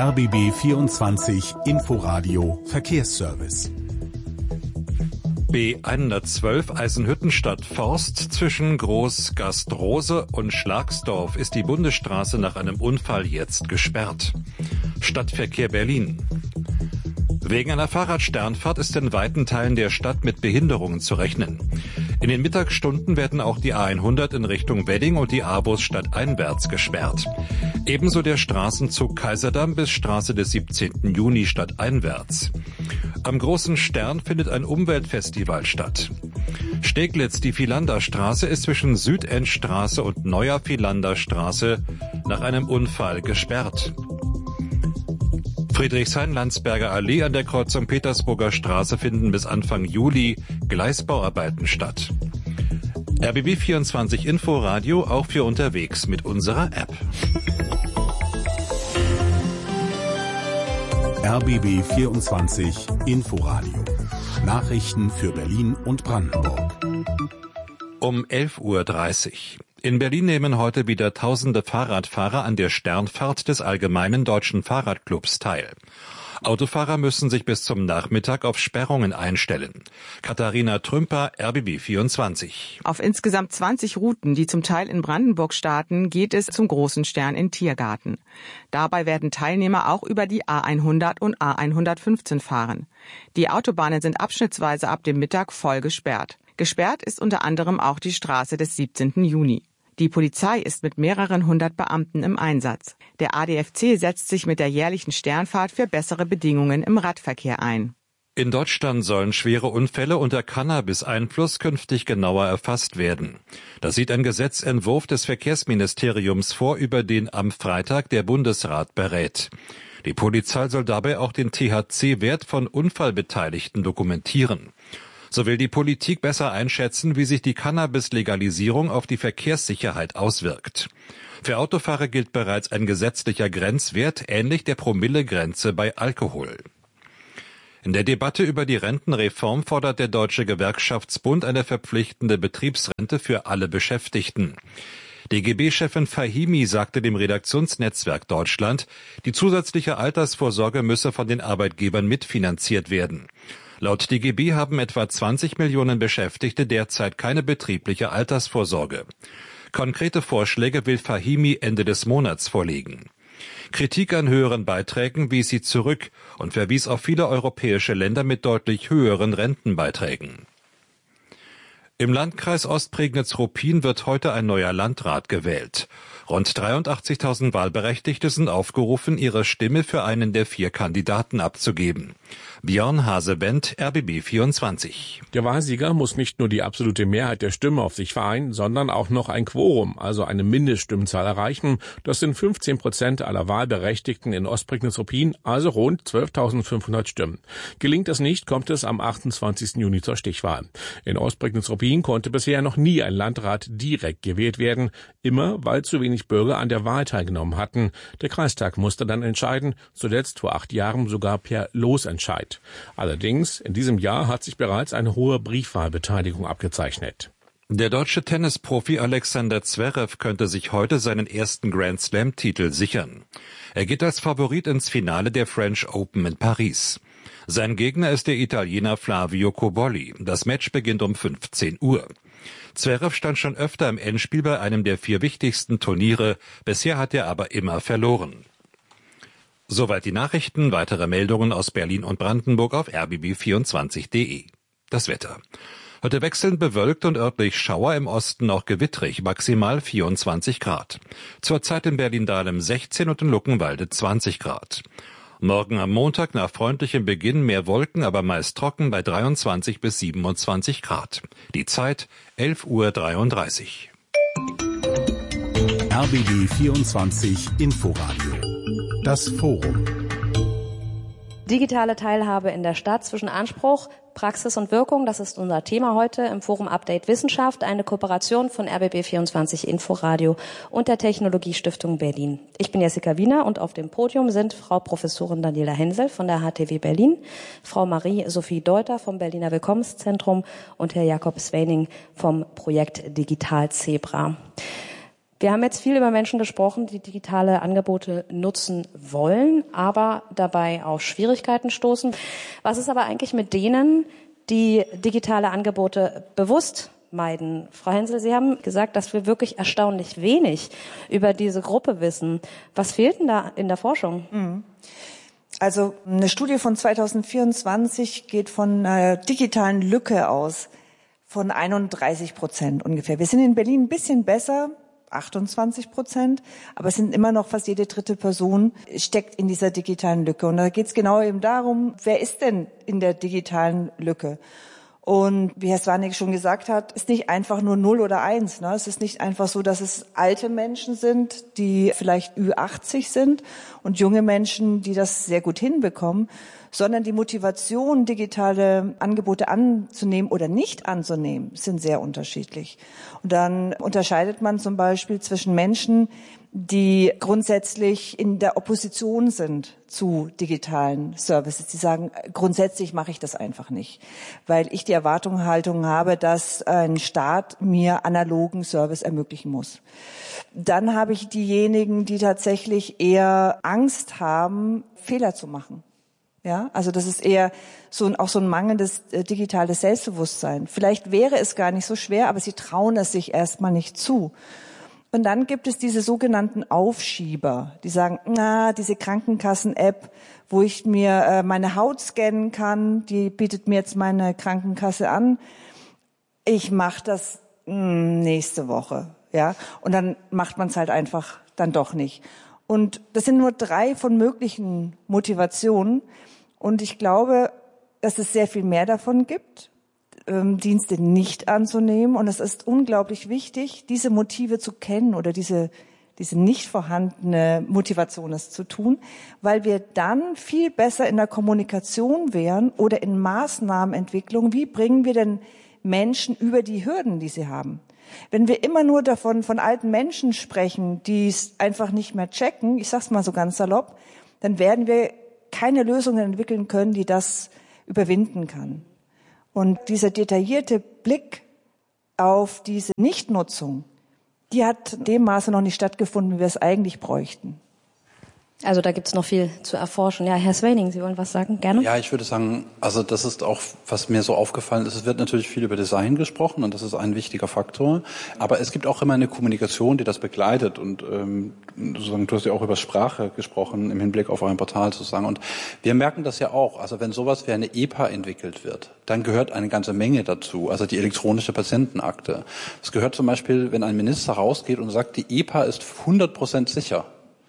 R B B vierundzwanzig Inforadio Verkehrsservice. B hundertzwölf Eisenhüttenstadt Forst zwischen Groß-Gastrose und Schlagsdorf ist die Bundesstraße nach einem Unfall jetzt gesperrt. Stadtverkehr Berlin. Wegen einer Fahrradsternfahrt ist in weiten Teilen der Stadt mit Behinderungen zu rechnen. In den Mittagsstunden werden auch die A hundert in Richtung Wedding und die A-Bus stadteinwärts gesperrt. Ebenso der Straßenzug Kaiserdamm bis Straße des siebzehnten Juni stadteinwärts. Am Großen Stern findet ein Umweltfestival statt. Steglitz, die Vilanderstraße, ist zwischen Südendstraße und Neuer Vilanderstraße nach einem Unfall gesperrt. Friedrichshain-Landsberger Allee an der Kreuzung Petersburger Straße finden bis Anfang Juli Gleisbauarbeiten statt. R B B vierundzwanzig Inforadio auch für unterwegs mit unserer App. R B B vierundzwanzig Inforadio. Nachrichten für Berlin und Brandenburg. Um elf Uhr dreißig. In Berlin nehmen heute wieder tausende Fahrradfahrer an der Sternfahrt des Allgemeinen Deutschen Fahrradclubs teil. Autofahrer müssen sich bis zum Nachmittag auf Sperrungen einstellen. Katharina Trümper, R B B vierundzwanzig. Auf insgesamt zwanzig Routen, die zum Teil in Brandenburg starten, geht es zum Großen Stern in Tiergarten. Dabei werden Teilnehmer auch über die A hundert und A hundertfünfzehn fahren. Die Autobahnen sind abschnittsweise ab dem Mittag voll gesperrt. Gesperrt ist unter anderem auch die Straße des siebzehnten Juni. Die Polizei ist mit mehreren hundert Beamten im Einsatz. Der A D F C setzt sich mit der jährlichen Sternfahrt für bessere Bedingungen im Radverkehr ein. In Deutschland sollen schwere Unfälle unter Cannabis-Einfluss künftig genauer erfasst werden. Das sieht ein Gesetzentwurf des Verkehrsministeriums vor, über den am Freitag der Bundesrat berät. Die Polizei soll dabei auch den T H C-Wert von Unfallbeteiligten dokumentieren. So will die Politik besser einschätzen, wie sich die Cannabis-Legalisierung auf die Verkehrssicherheit auswirkt. Für Autofahrer gilt bereits ein gesetzlicher Grenzwert, ähnlich der Promillegrenze bei Alkohol. In der Debatte über die Rentenreform fordert der Deutsche Gewerkschaftsbund eine verpflichtende Betriebsrente für alle Beschäftigten. D G B-Chefin Fahimi sagte dem Redaktionsnetzwerk Deutschland, die zusätzliche Altersvorsorge müsse von den Arbeitgebern mitfinanziert werden. Laut D G B haben etwa zwanzig Millionen Beschäftigte derzeit keine betriebliche Altersvorsorge. Konkrete Vorschläge will Fahimi Ende des Monats vorlegen. Kritik an höheren Beiträgen wies sie zurück und verwies auf viele europäische Länder mit deutlich höheren Rentenbeiträgen. Im Landkreis Ostprignitz-Ruppin wird heute ein neuer Landrat gewählt. Rund dreiundachtzigtausend Wahlberechtigte sind aufgerufen, ihre Stimme für einen der vier Kandidaten abzugeben. Björn Hasebendt, R B B vierundzwanzig. Der Wahlsieger muss nicht nur die absolute Mehrheit der Stimmen auf sich vereinen, sondern auch noch ein Quorum, also eine Mindeststimmenzahl erreichen. Das sind fünfzehn Prozent aller Wahlberechtigten in Ostprignitz-Ruppin, also rund zwölftausendfünfhundert Stimmen. Gelingt das nicht, kommt es am achtundzwanzigsten Juni zur Stichwahl. In Ostprignitz-Ruppin konnte bisher noch nie ein Landrat direkt gewählt werden, immer weil zu wenig Bürger an der Wahl teilgenommen hatten. Der Kreistag musste dann entscheiden, zuletzt vor acht Jahren sogar per Losentscheid. Allerdings, in diesem Jahr hat sich bereits eine hohe Briefwahlbeteiligung abgezeichnet. Der deutsche Tennisprofi Alexander Zverev könnte sich heute seinen ersten Grand-Slam-Titel sichern. Er geht als Favorit ins Finale der French Open in Paris. Sein Gegner ist der Italiener Flavio Cobolli. Das Match beginnt um fünfzehn Uhr. Zverev stand schon öfter im Endspiel bei einem der vier wichtigsten Turniere. Bisher hat er aber immer verloren. Soweit die Nachrichten. Weitere Meldungen aus Berlin und Brandenburg auf r b b vierundzwanzig punkt de. Das Wetter. Heute wechselnd bewölkt und örtlich Schauer, im Osten auch gewittrig, maximal vierundzwanzig Grad. Zurzeit in Berlin-Dahlem sechzehn und in Luckenwalde zwanzig Grad. Morgen am Montag nach freundlichem Beginn mehr Wolken, aber meist trocken bei dreiundzwanzig bis siebenundzwanzig Grad. Die Zeit elf Uhr dreiunddreißig. R B B vierundzwanzig Inforadio. Das Forum. Digitale Teilhabe in der Stadt zwischen Anspruch, Praxis und Wirkung, das ist unser Thema heute im Forum Update Wissenschaft, eine Kooperation von R B B vierundzwanzig Inforadio und der Technologiestiftung Berlin. Ich bin Jessica Wiener und auf dem Podium sind Frau Professorin Daniela Hensel von der H T W Berlin, Frau Marie-Sophie Deuter vom Berliner Willkommenszentrum und Herr Jakob Swaning vom Projekt Digital Zebra. Wir haben jetzt viel über Menschen gesprochen, die digitale Angebote nutzen wollen, aber dabei auf Schwierigkeiten stoßen. Was ist aber eigentlich mit denen, die digitale Angebote bewusst meiden? Frau Hensel, Sie haben gesagt, dass wir wirklich erstaunlich wenig über diese Gruppe wissen. Was fehlt denn da in der Forschung? Also eine Studie von zweitausendvierundzwanzig geht von einer digitalen Lücke aus von einunddreißig Prozent ungefähr. Wir sind in Berlin ein bisschen besser, achtundzwanzig Prozent, aber es sind immer noch fast jede dritte Person steckt in dieser digitalen Lücke. Und da geht es genau eben darum, wer ist denn in der digitalen Lücke? Und wie Herr Swanek schon gesagt hat, ist nicht einfach nur null oder eins. Ne? Es ist nicht einfach so, dass es alte Menschen sind, die vielleicht Ü achtzig sind und junge Menschen, die das sehr gut hinbekommen, sondern die Motivation, digitale Angebote anzunehmen oder nicht anzunehmen, sind sehr unterschiedlich. Und dann unterscheidet man zum Beispiel zwischen Menschen, die grundsätzlich in der Opposition sind zu digitalen Services. Die sagen, grundsätzlich mache ich das einfach nicht, weil ich die Erwartungshaltung habe, dass ein Staat mir analogen Service ermöglichen muss. Dann habe ich diejenigen, die tatsächlich eher Angst haben, Fehler zu machen. Ja, also das ist eher so ein, auch so ein mangelndes äh, digitales Selbstbewusstsein. Vielleicht wäre es gar nicht so schwer, aber sie trauen es sich erstmal nicht zu. Und dann gibt es diese sogenannten Aufschieber, die sagen, na, diese Krankenkassen-App, wo ich mir äh, meine Haut scannen kann, die bietet mir jetzt meine Krankenkasse an. Ich mache das mh, nächste Woche, ja. Und dann macht man es halt einfach dann doch nicht. Und das sind nur drei von möglichen Motivationen. Und ich glaube, dass es sehr viel mehr davon gibt, ähm, Dienste nicht anzunehmen. Und es ist unglaublich wichtig, diese Motive zu kennen oder diese, diese nicht vorhandene Motivation, es zu tun, weil wir dann viel besser in der Kommunikation wären oder in Maßnahmenentwicklung. Wie bringen wir denn Menschen über die Hürden, die sie haben? Wenn wir immer nur davon von alten Menschen sprechen, die es einfach nicht mehr checken, ich sag's mal so ganz salopp, dann werden wir keine Lösungen entwickeln können, die das überwinden kann. Und dieser detaillierte Blick auf diese Nichtnutzung, die hat in dem Maße noch nicht stattgefunden, wie wir es eigentlich bräuchten. Also da gibt's noch viel zu erforschen. Ja, Herr Swaning, Sie wollen was sagen? Gerne. Ja, ich würde sagen, also das ist auch, was mir so aufgefallen ist, es wird natürlich viel über Design gesprochen und das ist ein wichtiger Faktor. Aber es gibt auch immer eine Kommunikation, die das begleitet. Und ähm, sozusagen, du hast ja auch über Sprache gesprochen im Hinblick auf euer Portal sozusagen. Und wir merken das ja auch. Also wenn sowas wie eine E P A entwickelt wird, dann gehört eine ganze Menge dazu. Also die elektronische Patientenakte. Es gehört zum Beispiel, wenn ein Minister rausgeht und sagt, die E P A ist hundert Prozent sicher.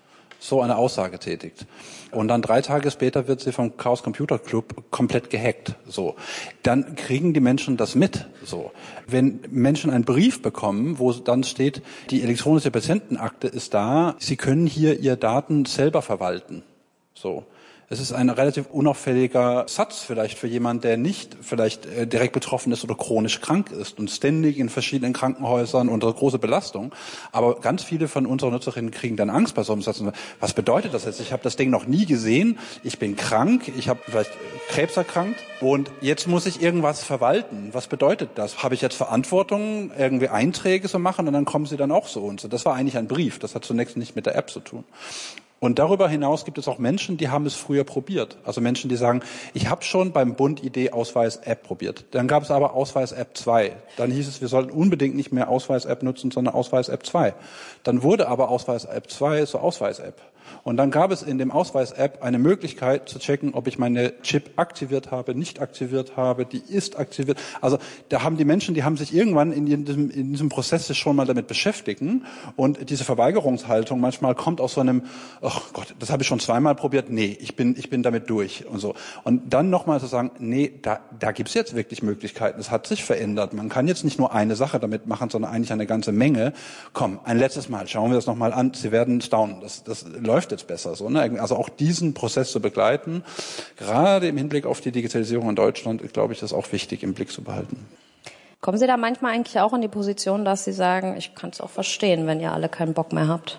So eine Aussage tätigt. Und dann drei Tage später wird sie vom Chaos Computer Club komplett gehackt. So. Dann kriegen die Menschen das mit. So. Wenn Menschen einen Brief bekommen, wo dann steht, die elektronische Patientenakte ist da, sie können hier ihre Daten selber verwalten. So. Es ist ein relativ unauffälliger Satz vielleicht für jemanden, der nicht vielleicht äh, direkt betroffen ist oder chronisch krank ist und ständig in verschiedenen Krankenhäusern unter große Belastung. Aber ganz viele von unseren Nutzerinnen kriegen dann Angst bei so einem Satz. Was bedeutet das jetzt? Ich habe das Ding noch nie gesehen. Ich bin krank. Ich habe vielleicht Krebs erkrankt. Und jetzt muss ich irgendwas verwalten. Was bedeutet das? Habe ich jetzt Verantwortung, irgendwie Einträge zu machen? Und dann kommen sie dann auch so und so. Das war eigentlich ein Brief. Das hat zunächst nicht mit der App zu tun. Und darüber hinaus gibt es auch Menschen, die haben es früher probiert. Also Menschen, die sagen, ich habe schon beim Bund-I D-Ausweis-App probiert. Dann gab es aber Ausweis-App zwei. Dann hieß es, wir sollten unbedingt nicht mehr Ausweis-App nutzen, sondern Ausweis-App zwei. Dann wurde aber Ausweis-App zwei zur Ausweis-App. Und dann gab es in dem Ausweis-App eine Möglichkeit zu checken, ob ich meine Chip aktiviert habe, nicht aktiviert habe, die ist aktiviert. Also da haben die Menschen, die haben sich irgendwann in diesem, in diesem Prozess schon mal damit beschäftigen. Und diese Verweigerungshaltung manchmal kommt aus so einem, ach Gott, das habe ich schon zweimal probiert, nee, ich bin, ich bin damit durch und so. Und dann nochmal zu sagen, nee, da, da gibt's jetzt wirklich Möglichkeiten. Es hat sich verändert. Man kann jetzt nicht nur eine Sache damit machen, sondern eigentlich eine ganze Menge. Komm, ein letztes Mal, schauen wir das nochmal an. Sie werden staunen. Das, das läuft jetzt besser so, ne? Also auch diesen Prozess zu begleiten, gerade im Hinblick auf die Digitalisierung in Deutschland, glaube ich, ist auch wichtig im Blick zu behalten. Kommen Sie da manchmal eigentlich auch in die Position, dass Sie sagen, ich kann es auch verstehen, wenn ihr alle keinen Bock mehr habt?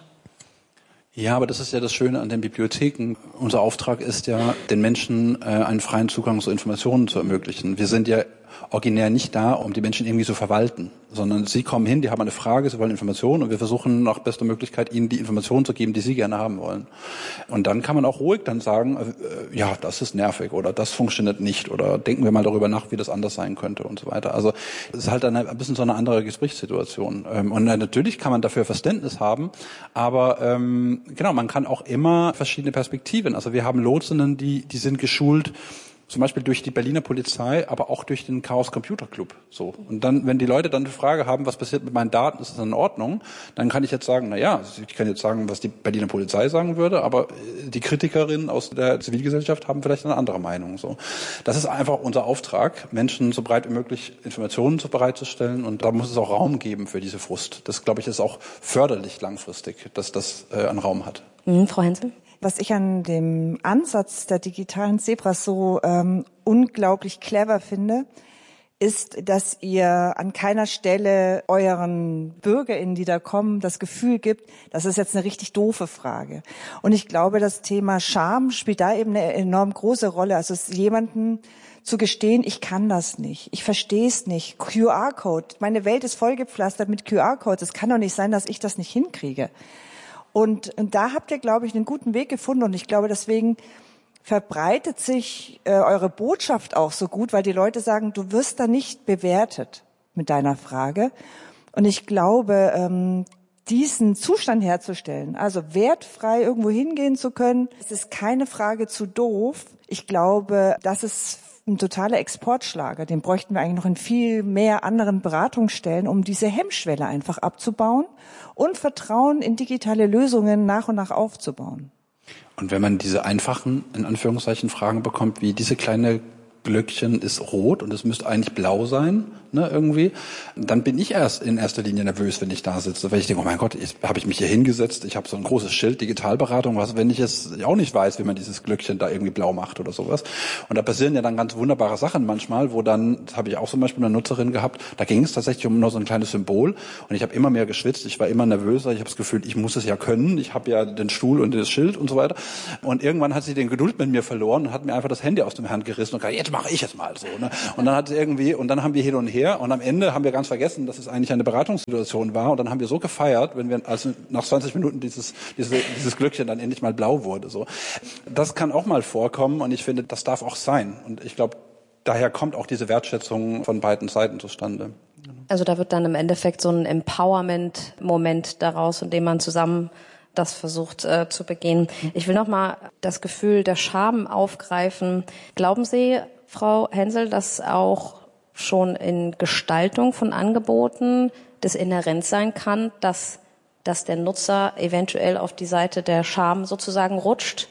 Ja, aber das ist ja das Schöne an den Bibliotheken. Unser Auftrag ist ja, den Menschen äh, einen freien Zugang zu Informationen zu ermöglichen. Wir sind ja originär nicht da, um die Menschen irgendwie zu verwalten, sondern sie kommen hin, die haben eine Frage, sie wollen Informationen und wir versuchen nach bester Möglichkeit ihnen die Informationen zu geben, die sie gerne haben wollen. Und dann kann man auch ruhig dann sagen, äh, ja, das ist nervig oder das funktioniert nicht oder denken wir mal darüber nach, wie das anders sein könnte und so weiter. Also es ist halt dann ein bisschen so eine andere Gesprächssituation. Ähm, und natürlich kann man dafür Verständnis haben, aber ähm, genau, man kann auch immer verschiedene Perspektiven. Also wir haben Lotsinnen, die die sind geschult, zum Beispiel durch die Berliner Polizei, aber auch durch den Chaos Computer Club. So. Und dann, wenn die Leute dann die Frage haben, was passiert mit meinen Daten, ist das in Ordnung? Dann kann ich jetzt sagen, na ja, ich kann jetzt sagen, was die Berliner Polizei sagen würde, aber die Kritikerinnen aus der Zivilgesellschaft haben vielleicht eine andere Meinung. So. Das ist einfach unser Auftrag, Menschen so breit wie möglich Informationen bereitzustellen. Und da muss es auch Raum geben für diese Frust. Das, glaube ich, ist auch förderlich langfristig, dass das äh, einen Raum hat. Mhm, Frau Hensel? Was ich an dem Ansatz der digitalen Zebras so ähm, unglaublich clever finde, ist, dass ihr an keiner Stelle euren BürgerInnen, die da kommen, das Gefühl gibt, das ist jetzt eine richtig doofe Frage. Und ich glaube, das Thema Scham spielt da eben eine enorm große Rolle. Also es jemanden zu gestehen, ich kann das nicht, ich verstehe es nicht. Q R-Code, meine Welt ist vollgepflastert mit Q R-Codes. Es kann doch nicht sein, dass ich das nicht hinkriege. Und, und da habt ihr, glaube ich, einen guten Weg gefunden. Und ich glaube, deswegen verbreitet sich äh, eure Botschaft auch so gut, weil die Leute sagen, du wirst da nicht bewertet mit deiner Frage. Und ich glaube, ähm, diesen Zustand herzustellen, also wertfrei irgendwo hingehen zu können, es ist keine Frage zu doof. Ich glaube, das ist ein totaler Exportschlager. Den bräuchten wir eigentlich noch in viel mehr anderen Beratungsstellen, um diese Hemmschwelle einfach abzubauen und Vertrauen in digitale Lösungen nach und nach aufzubauen. Und wenn man diese einfachen, in Anführungszeichen, Fragen bekommt, wie diese kleine Glöckchen ist rot und es müsste eigentlich blau sein, ne, irgendwie, dann bin ich erst in erster Linie nervös, wenn ich da sitze, weil ich denke, oh mein Gott, jetzt habe ich mich hier hingesetzt, ich habe so ein großes Schild, Digitalberatung, was, wenn ich jetzt auch nicht weiß, wie man dieses Glöckchen da irgendwie blau macht oder sowas. Und da passieren ja dann ganz wunderbare Sachen manchmal, wo dann, das habe ich auch zum Beispiel eine Nutzerin gehabt, da ging es tatsächlich um nur so ein kleines Symbol und ich habe immer mehr geschwitzt, ich war immer nervöser, ich habe das Gefühl, ich muss es ja können, ich habe ja den Stuhl und das Schild und so weiter. Und irgendwann hat sie den Geduld mit mir verloren und hat mir einfach das Handy aus dem Hand gerissen und gesagt, jetzt mache ich es mal so. Ne? Und dann hat sie irgendwie, und dann haben wir hin und her und am Ende haben wir ganz vergessen, dass es eigentlich eine Beratungssituation war und dann haben wir so gefeiert, wenn wir also nach zwanzig Minuten dieses dieses, dieses Glöckchen dann endlich mal blau wurde. So, das kann auch mal vorkommen und ich finde, das darf auch sein. Und ich glaube, daher kommt auch diese Wertschätzung von beiden Seiten zustande. Also da wird dann im Endeffekt so ein Empowerment-Moment daraus, in dem man zusammen das versucht äh, zu begehen. Ich will nochmal das Gefühl der Scham aufgreifen. Glauben Sie, Frau Hensel, dass auch schon in Gestaltung von Angeboten das inhärent sein kann, dass, dass der Nutzer eventuell auf die Seite der Scham sozusagen rutscht?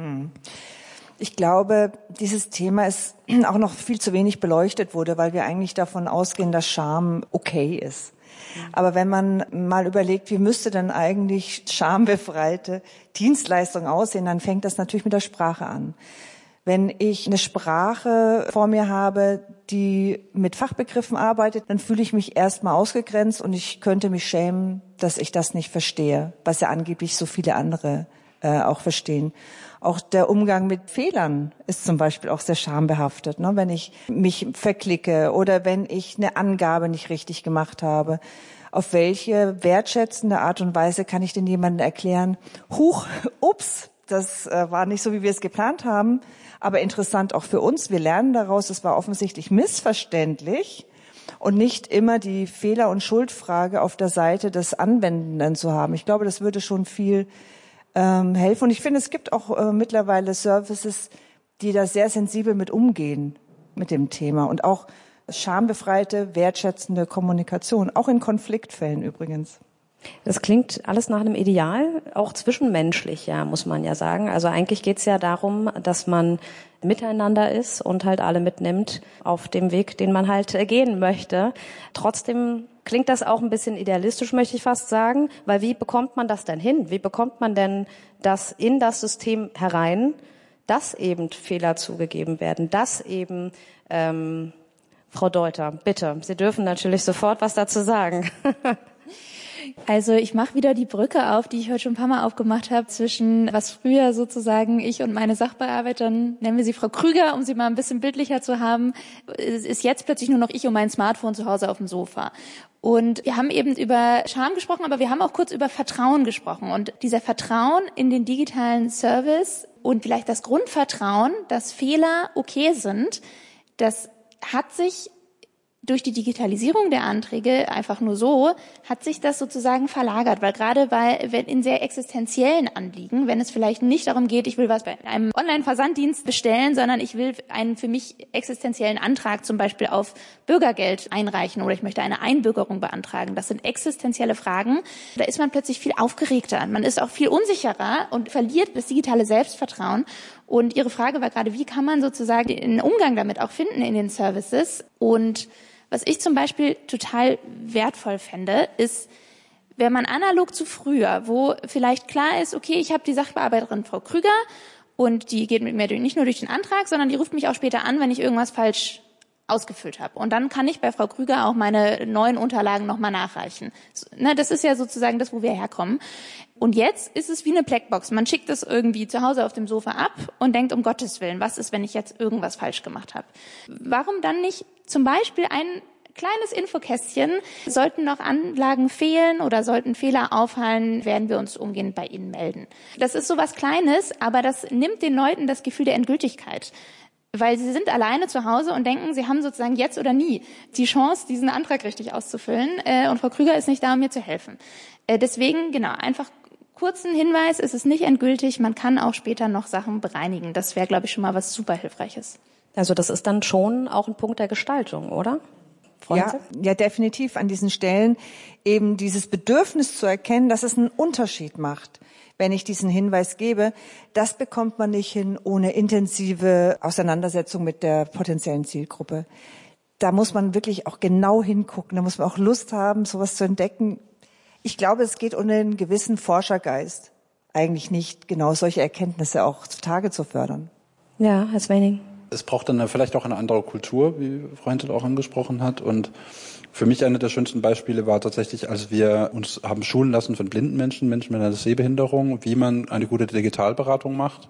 Ich glaube, dieses Thema ist auch noch viel zu wenig beleuchtet wurde, weil wir eigentlich davon ausgehen, dass Scham okay ist. Aber wenn man mal überlegt, wie müsste denn eigentlich schambefreite Dienstleistung aussehen, dann fängt das natürlich mit der Sprache an. Wenn ich eine Sprache vor mir habe, die mit Fachbegriffen arbeitet, dann fühle ich mich erstmal ausgegrenzt und ich könnte mich schämen, dass ich das nicht verstehe, was ja angeblich so viele andere äh, auch verstehen. Auch der Umgang mit Fehlern ist zum Beispiel auch sehr schambehaftet, ne? Wenn ich mich verklicke oder wenn ich eine Angabe nicht richtig gemacht habe. Auf welche wertschätzende Art und Weise kann ich denn jemandem erklären, huch, ups, das äh, war nicht so, wie wir es geplant haben, aber interessant auch für uns. Wir lernen daraus, es war offensichtlich missverständlich und nicht immer die Fehler- und Schuldfrage auf der Seite des Anwendenden zu haben. Ich glaube, das würde schon viel ähm, helfen. Und ich finde, es gibt auch äh, mittlerweile Services, die da sehr sensibel mit umgehen, mit dem Thema. Und auch schambefreite, wertschätzende Kommunikation, auch in Konfliktfällen übrigens. Das klingt alles nach einem Ideal, auch zwischenmenschlich, ja, muss man ja sagen. Also eigentlich geht's ja darum, dass man miteinander ist und halt alle mitnimmt auf dem Weg, den man halt gehen möchte. Trotzdem klingt das auch ein bisschen idealistisch, möchte ich fast sagen, weil wie bekommt man das denn hin? Wie bekommt man denn das in das System herein, dass eben Fehler zugegeben werden, dass eben, ähm, Frau Deuter, bitte, Sie dürfen natürlich sofort was dazu sagen. Also ich mache wieder die Brücke auf, die ich heute schon ein paar Mal aufgemacht habe, zwischen was früher sozusagen ich und meine Sachbearbeiterin, nennen wir sie Frau Krüger, um sie mal ein bisschen bildlicher zu haben, ist jetzt plötzlich nur noch ich und mein Smartphone zu Hause auf dem Sofa. Und wir haben eben über Scham gesprochen, aber wir haben auch kurz über Vertrauen gesprochen. Und dieser Vertrauen in den digitalen Service und vielleicht das Grundvertrauen, dass Fehler okay sind, das hat sich durch die Digitalisierung der Anträge einfach nur so, hat sich das sozusagen verlagert, weil gerade bei wenn in sehr existenziellen Anliegen, wenn es vielleicht nicht darum geht, ich will was bei einem Online-Versanddienst bestellen, sondern ich will einen für mich existenziellen Antrag zum Beispiel auf Bürgergeld einreichen oder ich möchte eine Einbürgerung beantragen. Das sind existenzielle Fragen. Da ist man plötzlich viel aufgeregter. Man ist auch viel unsicherer und verliert das digitale Selbstvertrauen. Und Ihre Frage war gerade, wie kann man sozusagen einen Umgang damit auch finden in den Services? Und was ich zum Beispiel total wertvoll fände, ist, wenn man analog zu früher, wo vielleicht klar ist, okay, ich habe die Sachbearbeiterin Frau Krüger und die geht mit mir nicht nur durch den Antrag, sondern die ruft mich auch später an, wenn ich irgendwas falsch ausgefüllt habe. Und dann kann ich bei Frau Krüger auch meine neuen Unterlagen nochmal nachreichen. Das ist ja sozusagen das, wo wir herkommen. Und jetzt ist es wie eine Blackbox. Man schickt es irgendwie zu Hause auf dem Sofa ab und denkt, um Gottes Willen, was ist, wenn ich jetzt irgendwas falsch gemacht habe? Warum dann nicht zum Beispiel ein kleines Infokästchen? Sollten noch Anlagen fehlen oder sollten Fehler auffallen, werden wir uns umgehend bei Ihnen melden. Das ist sowas Kleines, aber das nimmt den Leuten das Gefühl der Endgültigkeit. Weil sie sind alleine zu Hause und denken, sie haben sozusagen jetzt oder nie die Chance, diesen Antrag richtig auszufüllen. Und Frau Krüger ist nicht da, um mir zu helfen. Deswegen, genau, einfach kurzen Hinweis, es ist nicht endgültig. Man kann auch später noch Sachen bereinigen. Das wäre, glaube ich, schon mal was super Hilfreiches. Also das ist dann schon auch ein Punkt der Gestaltung, oder? Ja, ja, definitiv an diesen Stellen eben dieses Bedürfnis zu erkennen, dass es einen Unterschied macht, wenn ich diesen Hinweis gebe. Das bekommt man nicht hin ohne intensive Auseinandersetzung mit der potenziellen Zielgruppe. Da muss man wirklich auch genau hingucken, da muss man auch Lust haben, sowas zu entdecken. Ich glaube, es geht um einen gewissen Forschergeist, eigentlich nicht genau solche Erkenntnisse auch zutage zu fördern. Ja, Herr Swenning. Es braucht dann vielleicht auch eine andere Kultur, wie Frau Hentel auch angesprochen hat. Und für mich eine der schönsten Beispiele war tatsächlich, als wir uns haben schulen lassen von blinden Menschen, Menschen mit einer Sehbehinderung, wie man eine gute Digitalberatung macht.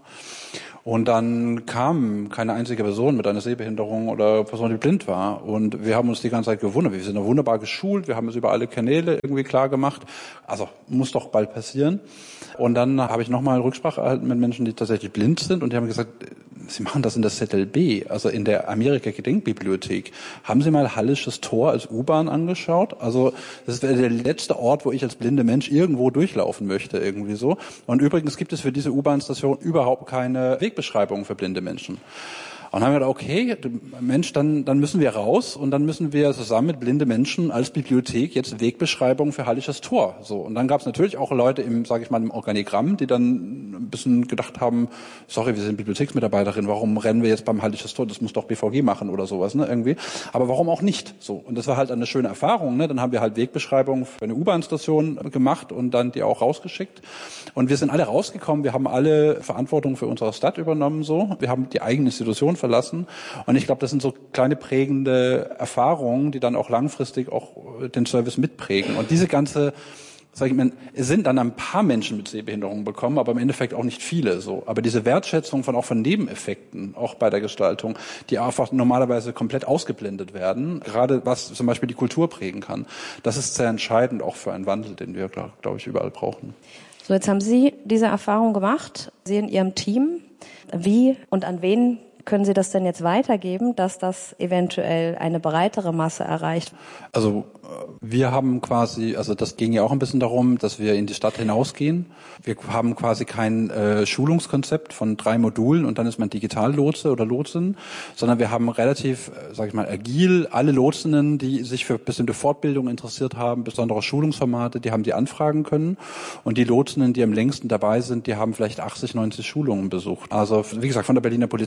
Und dann kam keine einzige Person mit einer Sehbehinderung oder Person, die blind war. Und wir haben uns die ganze Zeit gewundert. Wir sind da wunderbar geschult, wir haben es über alle Kanäle irgendwie klar gemacht. Also muss doch bald passieren. Und dann habe ich nochmal Rücksprache erhalten mit Menschen, die tatsächlich blind sind. Und die haben gesagt, Sie machen das in der Z L B, also in der Amerika-Gedenkbibliothek. Haben Sie mal Hallisches Tor als U-Bahn angeschaut? Also das wäre der letzte Ort, wo ich als blinde Mensch irgendwo durchlaufen möchte, irgendwie so. Und übrigens gibt es für diese U-Bahn-Station überhaupt keine Wegbeschreibung für blinde Menschen. Und dann haben wir gedacht, okay, Mensch, dann, dann müssen wir raus und dann müssen wir zusammen mit blinde Menschen als Bibliothek jetzt Wegbeschreibungen für Hallisches Tor. So. Und dann gab es natürlich auch Leute im, sage ich mal, im Organigramm, die dann ein bisschen gedacht haben, sorry, wir sind Bibliotheksmitarbeiterin, warum rennen wir jetzt beim Hallisches Tor? Das muss doch B V G machen oder sowas, ne, irgendwie. Aber warum auch nicht? So. Und das war halt eine schöne Erfahrung, ne? Dann haben wir halt Wegbeschreibungen für eine U-Bahn-Station gemacht und dann die auch rausgeschickt. Und wir sind alle rausgekommen, wir haben alle Verantwortung für unsere Stadt übernommen, so. Wir haben die eigene Institution verlassen. Und ich glaube, das sind so kleine prägende Erfahrungen, die dann auch langfristig auch den Service mitprägen. Und diese ganze, sag ich mal, es sind dann ein paar Menschen mit Sehbehinderungen bekommen, aber im Endeffekt auch nicht viele, so. Aber diese Wertschätzung von auch von Nebeneffekten, auch bei der Gestaltung, die einfach normalerweise komplett ausgeblendet werden, gerade was zum Beispiel die Kultur prägen kann, das ist sehr entscheidend auch für einen Wandel, den wir, glaube glaub ich, überall brauchen. So, jetzt haben Sie diese Erfahrung gemacht, Sie in Ihrem Team. Wie und an wen können Sie das denn jetzt weitergeben, dass das eventuell eine breitere Masse erreicht? Also wir haben quasi, also das ging ja auch ein bisschen darum, dass wir in die Stadt hinausgehen. Wir haben quasi kein äh, Schulungskonzept von drei Modulen und dann ist man Digitallotse oder Lotsin, sondern wir haben relativ, äh, sage ich mal, agil alle Lotsinnen, die sich für bestimmte Fortbildungen interessiert haben, besondere Schulungsformate, die haben die anfragen können. Und die Lotsinnen, die am längsten dabei sind, die haben vielleicht achtzig, neunzig Schulungen besucht. Also wie gesagt, von der Berliner Polizei,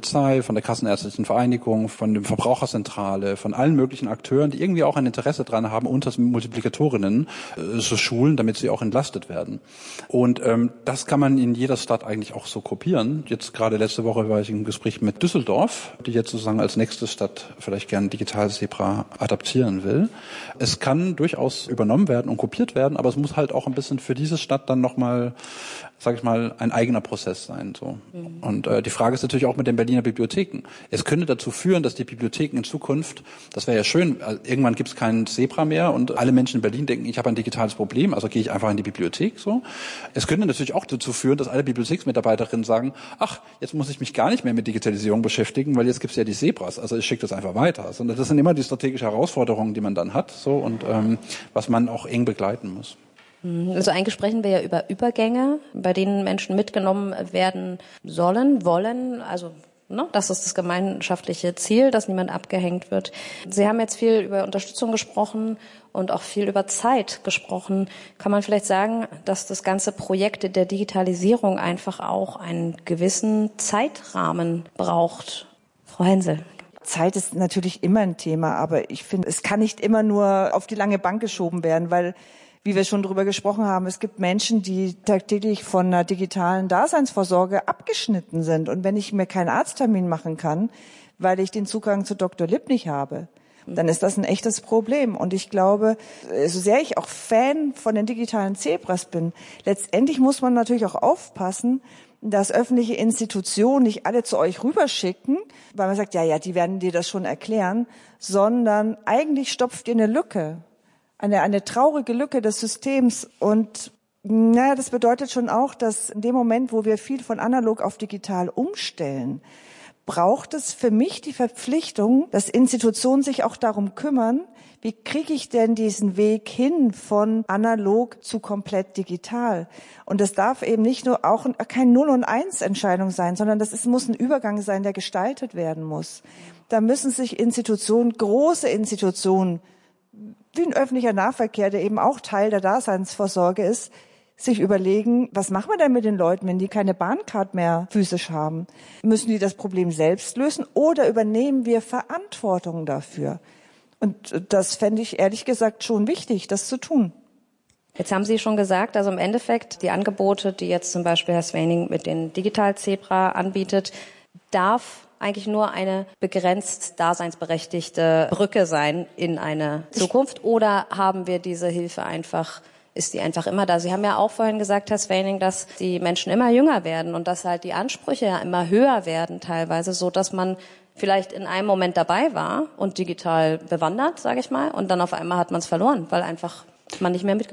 von der Kassenärztlichen Vereinigung, von der Verbraucherzentrale, von allen möglichen Akteuren, die irgendwie auch ein Interesse dran haben, unter Multiplikatorinnen äh, zu schulen, damit sie auch entlastet werden. Und ähm, das kann man in jeder Stadt eigentlich auch so kopieren. Jetzt gerade letzte Woche war ich im Gespräch mit Düsseldorf, die jetzt sozusagen als nächste Stadt vielleicht gerne Digital-Zebra adaptieren will. Es kann durchaus übernommen werden und kopiert werden, aber es muss halt auch ein bisschen für diese Stadt dann nochmal, sage ich mal, ein eigener Prozess sein. So. Mhm. Und äh, die Frage ist natürlich auch mit den Berliner Bibliotheken. Es könnte dazu führen, dass die Bibliotheken in Zukunft, das wäre ja schön, irgendwann gibt es keinen Zebra mehr und alle Menschen in Berlin denken, ich habe ein digitales Problem, also gehe ich einfach in die Bibliothek. So. Es könnte natürlich auch dazu führen, dass alle Bibliotheksmitarbeiterinnen sagen, ach, jetzt muss ich mich gar nicht mehr mit Digitalisierung beschäftigen, weil jetzt gibt es ja die Zebras, also ich schicke das einfach weiter. Also das sind immer die strategischen Herausforderungen, die man dann hat, so und ähm, was man auch eng begleiten muss. Also eigentlich sprechen wir ja über Übergänge, bei denen Menschen mitgenommen werden sollen, wollen, also ne, das ist das gemeinschaftliche Ziel, dass niemand abgehängt wird. Sie haben jetzt viel über Unterstützung gesprochen und auch viel über Zeit gesprochen. Kann man vielleicht sagen, dass das ganze Projekt der Digitalisierung einfach auch einen gewissen Zeitrahmen braucht? Frau Hensel. Zeit ist natürlich immer ein Thema, aber ich finde, es kann nicht immer nur auf die lange Bank geschoben werden, weil, wie wir schon drüber gesprochen haben, es gibt Menschen, die tagtäglich von einer digitalen Daseinsvorsorge abgeschnitten sind. Und wenn ich mir keinen Arzttermin machen kann, weil ich den Zugang zu Doktor Lipp nicht habe, dann ist das ein echtes Problem. Und ich glaube, so sehr ich auch Fan von den digitalen Zebras bin, letztendlich muss man natürlich auch aufpassen, dass öffentliche Institutionen nicht alle zu euch rüberschicken, weil man sagt, ja, ja, die werden dir das schon erklären, sondern eigentlich stopft ihr eine Lücke, eine, eine traurige Lücke des Systems. Und naja, das bedeutet schon auch, dass in dem Moment, wo wir viel von analog auf digital umstellen, braucht es für mich die Verpflichtung, dass Institutionen sich auch darum kümmern, wie kriege ich denn diesen Weg hin von analog zu komplett digital? Und das darf eben nicht nur auch kein Null- und Eins-Entscheidung sein, sondern das ist, muss ein Übergang sein, der gestaltet werden muss. Da müssen sich Institutionen, große Institutionen, wie ein öffentlicher Nahverkehr, der eben auch Teil der Daseinsvorsorge ist, sich überlegen, was machen wir denn mit den Leuten, wenn die keine Bahncard mehr physisch haben? Müssen die das Problem selbst lösen oder übernehmen wir Verantwortung dafür? Und das fände ich ehrlich gesagt schon wichtig, das zu tun. Jetzt haben Sie schon gesagt, also im Endeffekt die Angebote, die jetzt zum Beispiel Herr Swaning mit den Digital-Zebra anbietet, darf eigentlich nur eine begrenzt daseinsberechtigte Brücke sein in eine Zukunft? Oder haben wir diese Hilfe einfach, ist die einfach immer da? Sie haben ja auch vorhin gesagt, Herr Swaning, dass die Menschen immer jünger werden und dass halt die Ansprüche ja immer höher werden teilweise, so dass man vielleicht in einem Moment dabei war und digital bewandert, sage ich mal, und dann auf einmal hat man es verloren, weil einfach man nicht mehr mitgekommen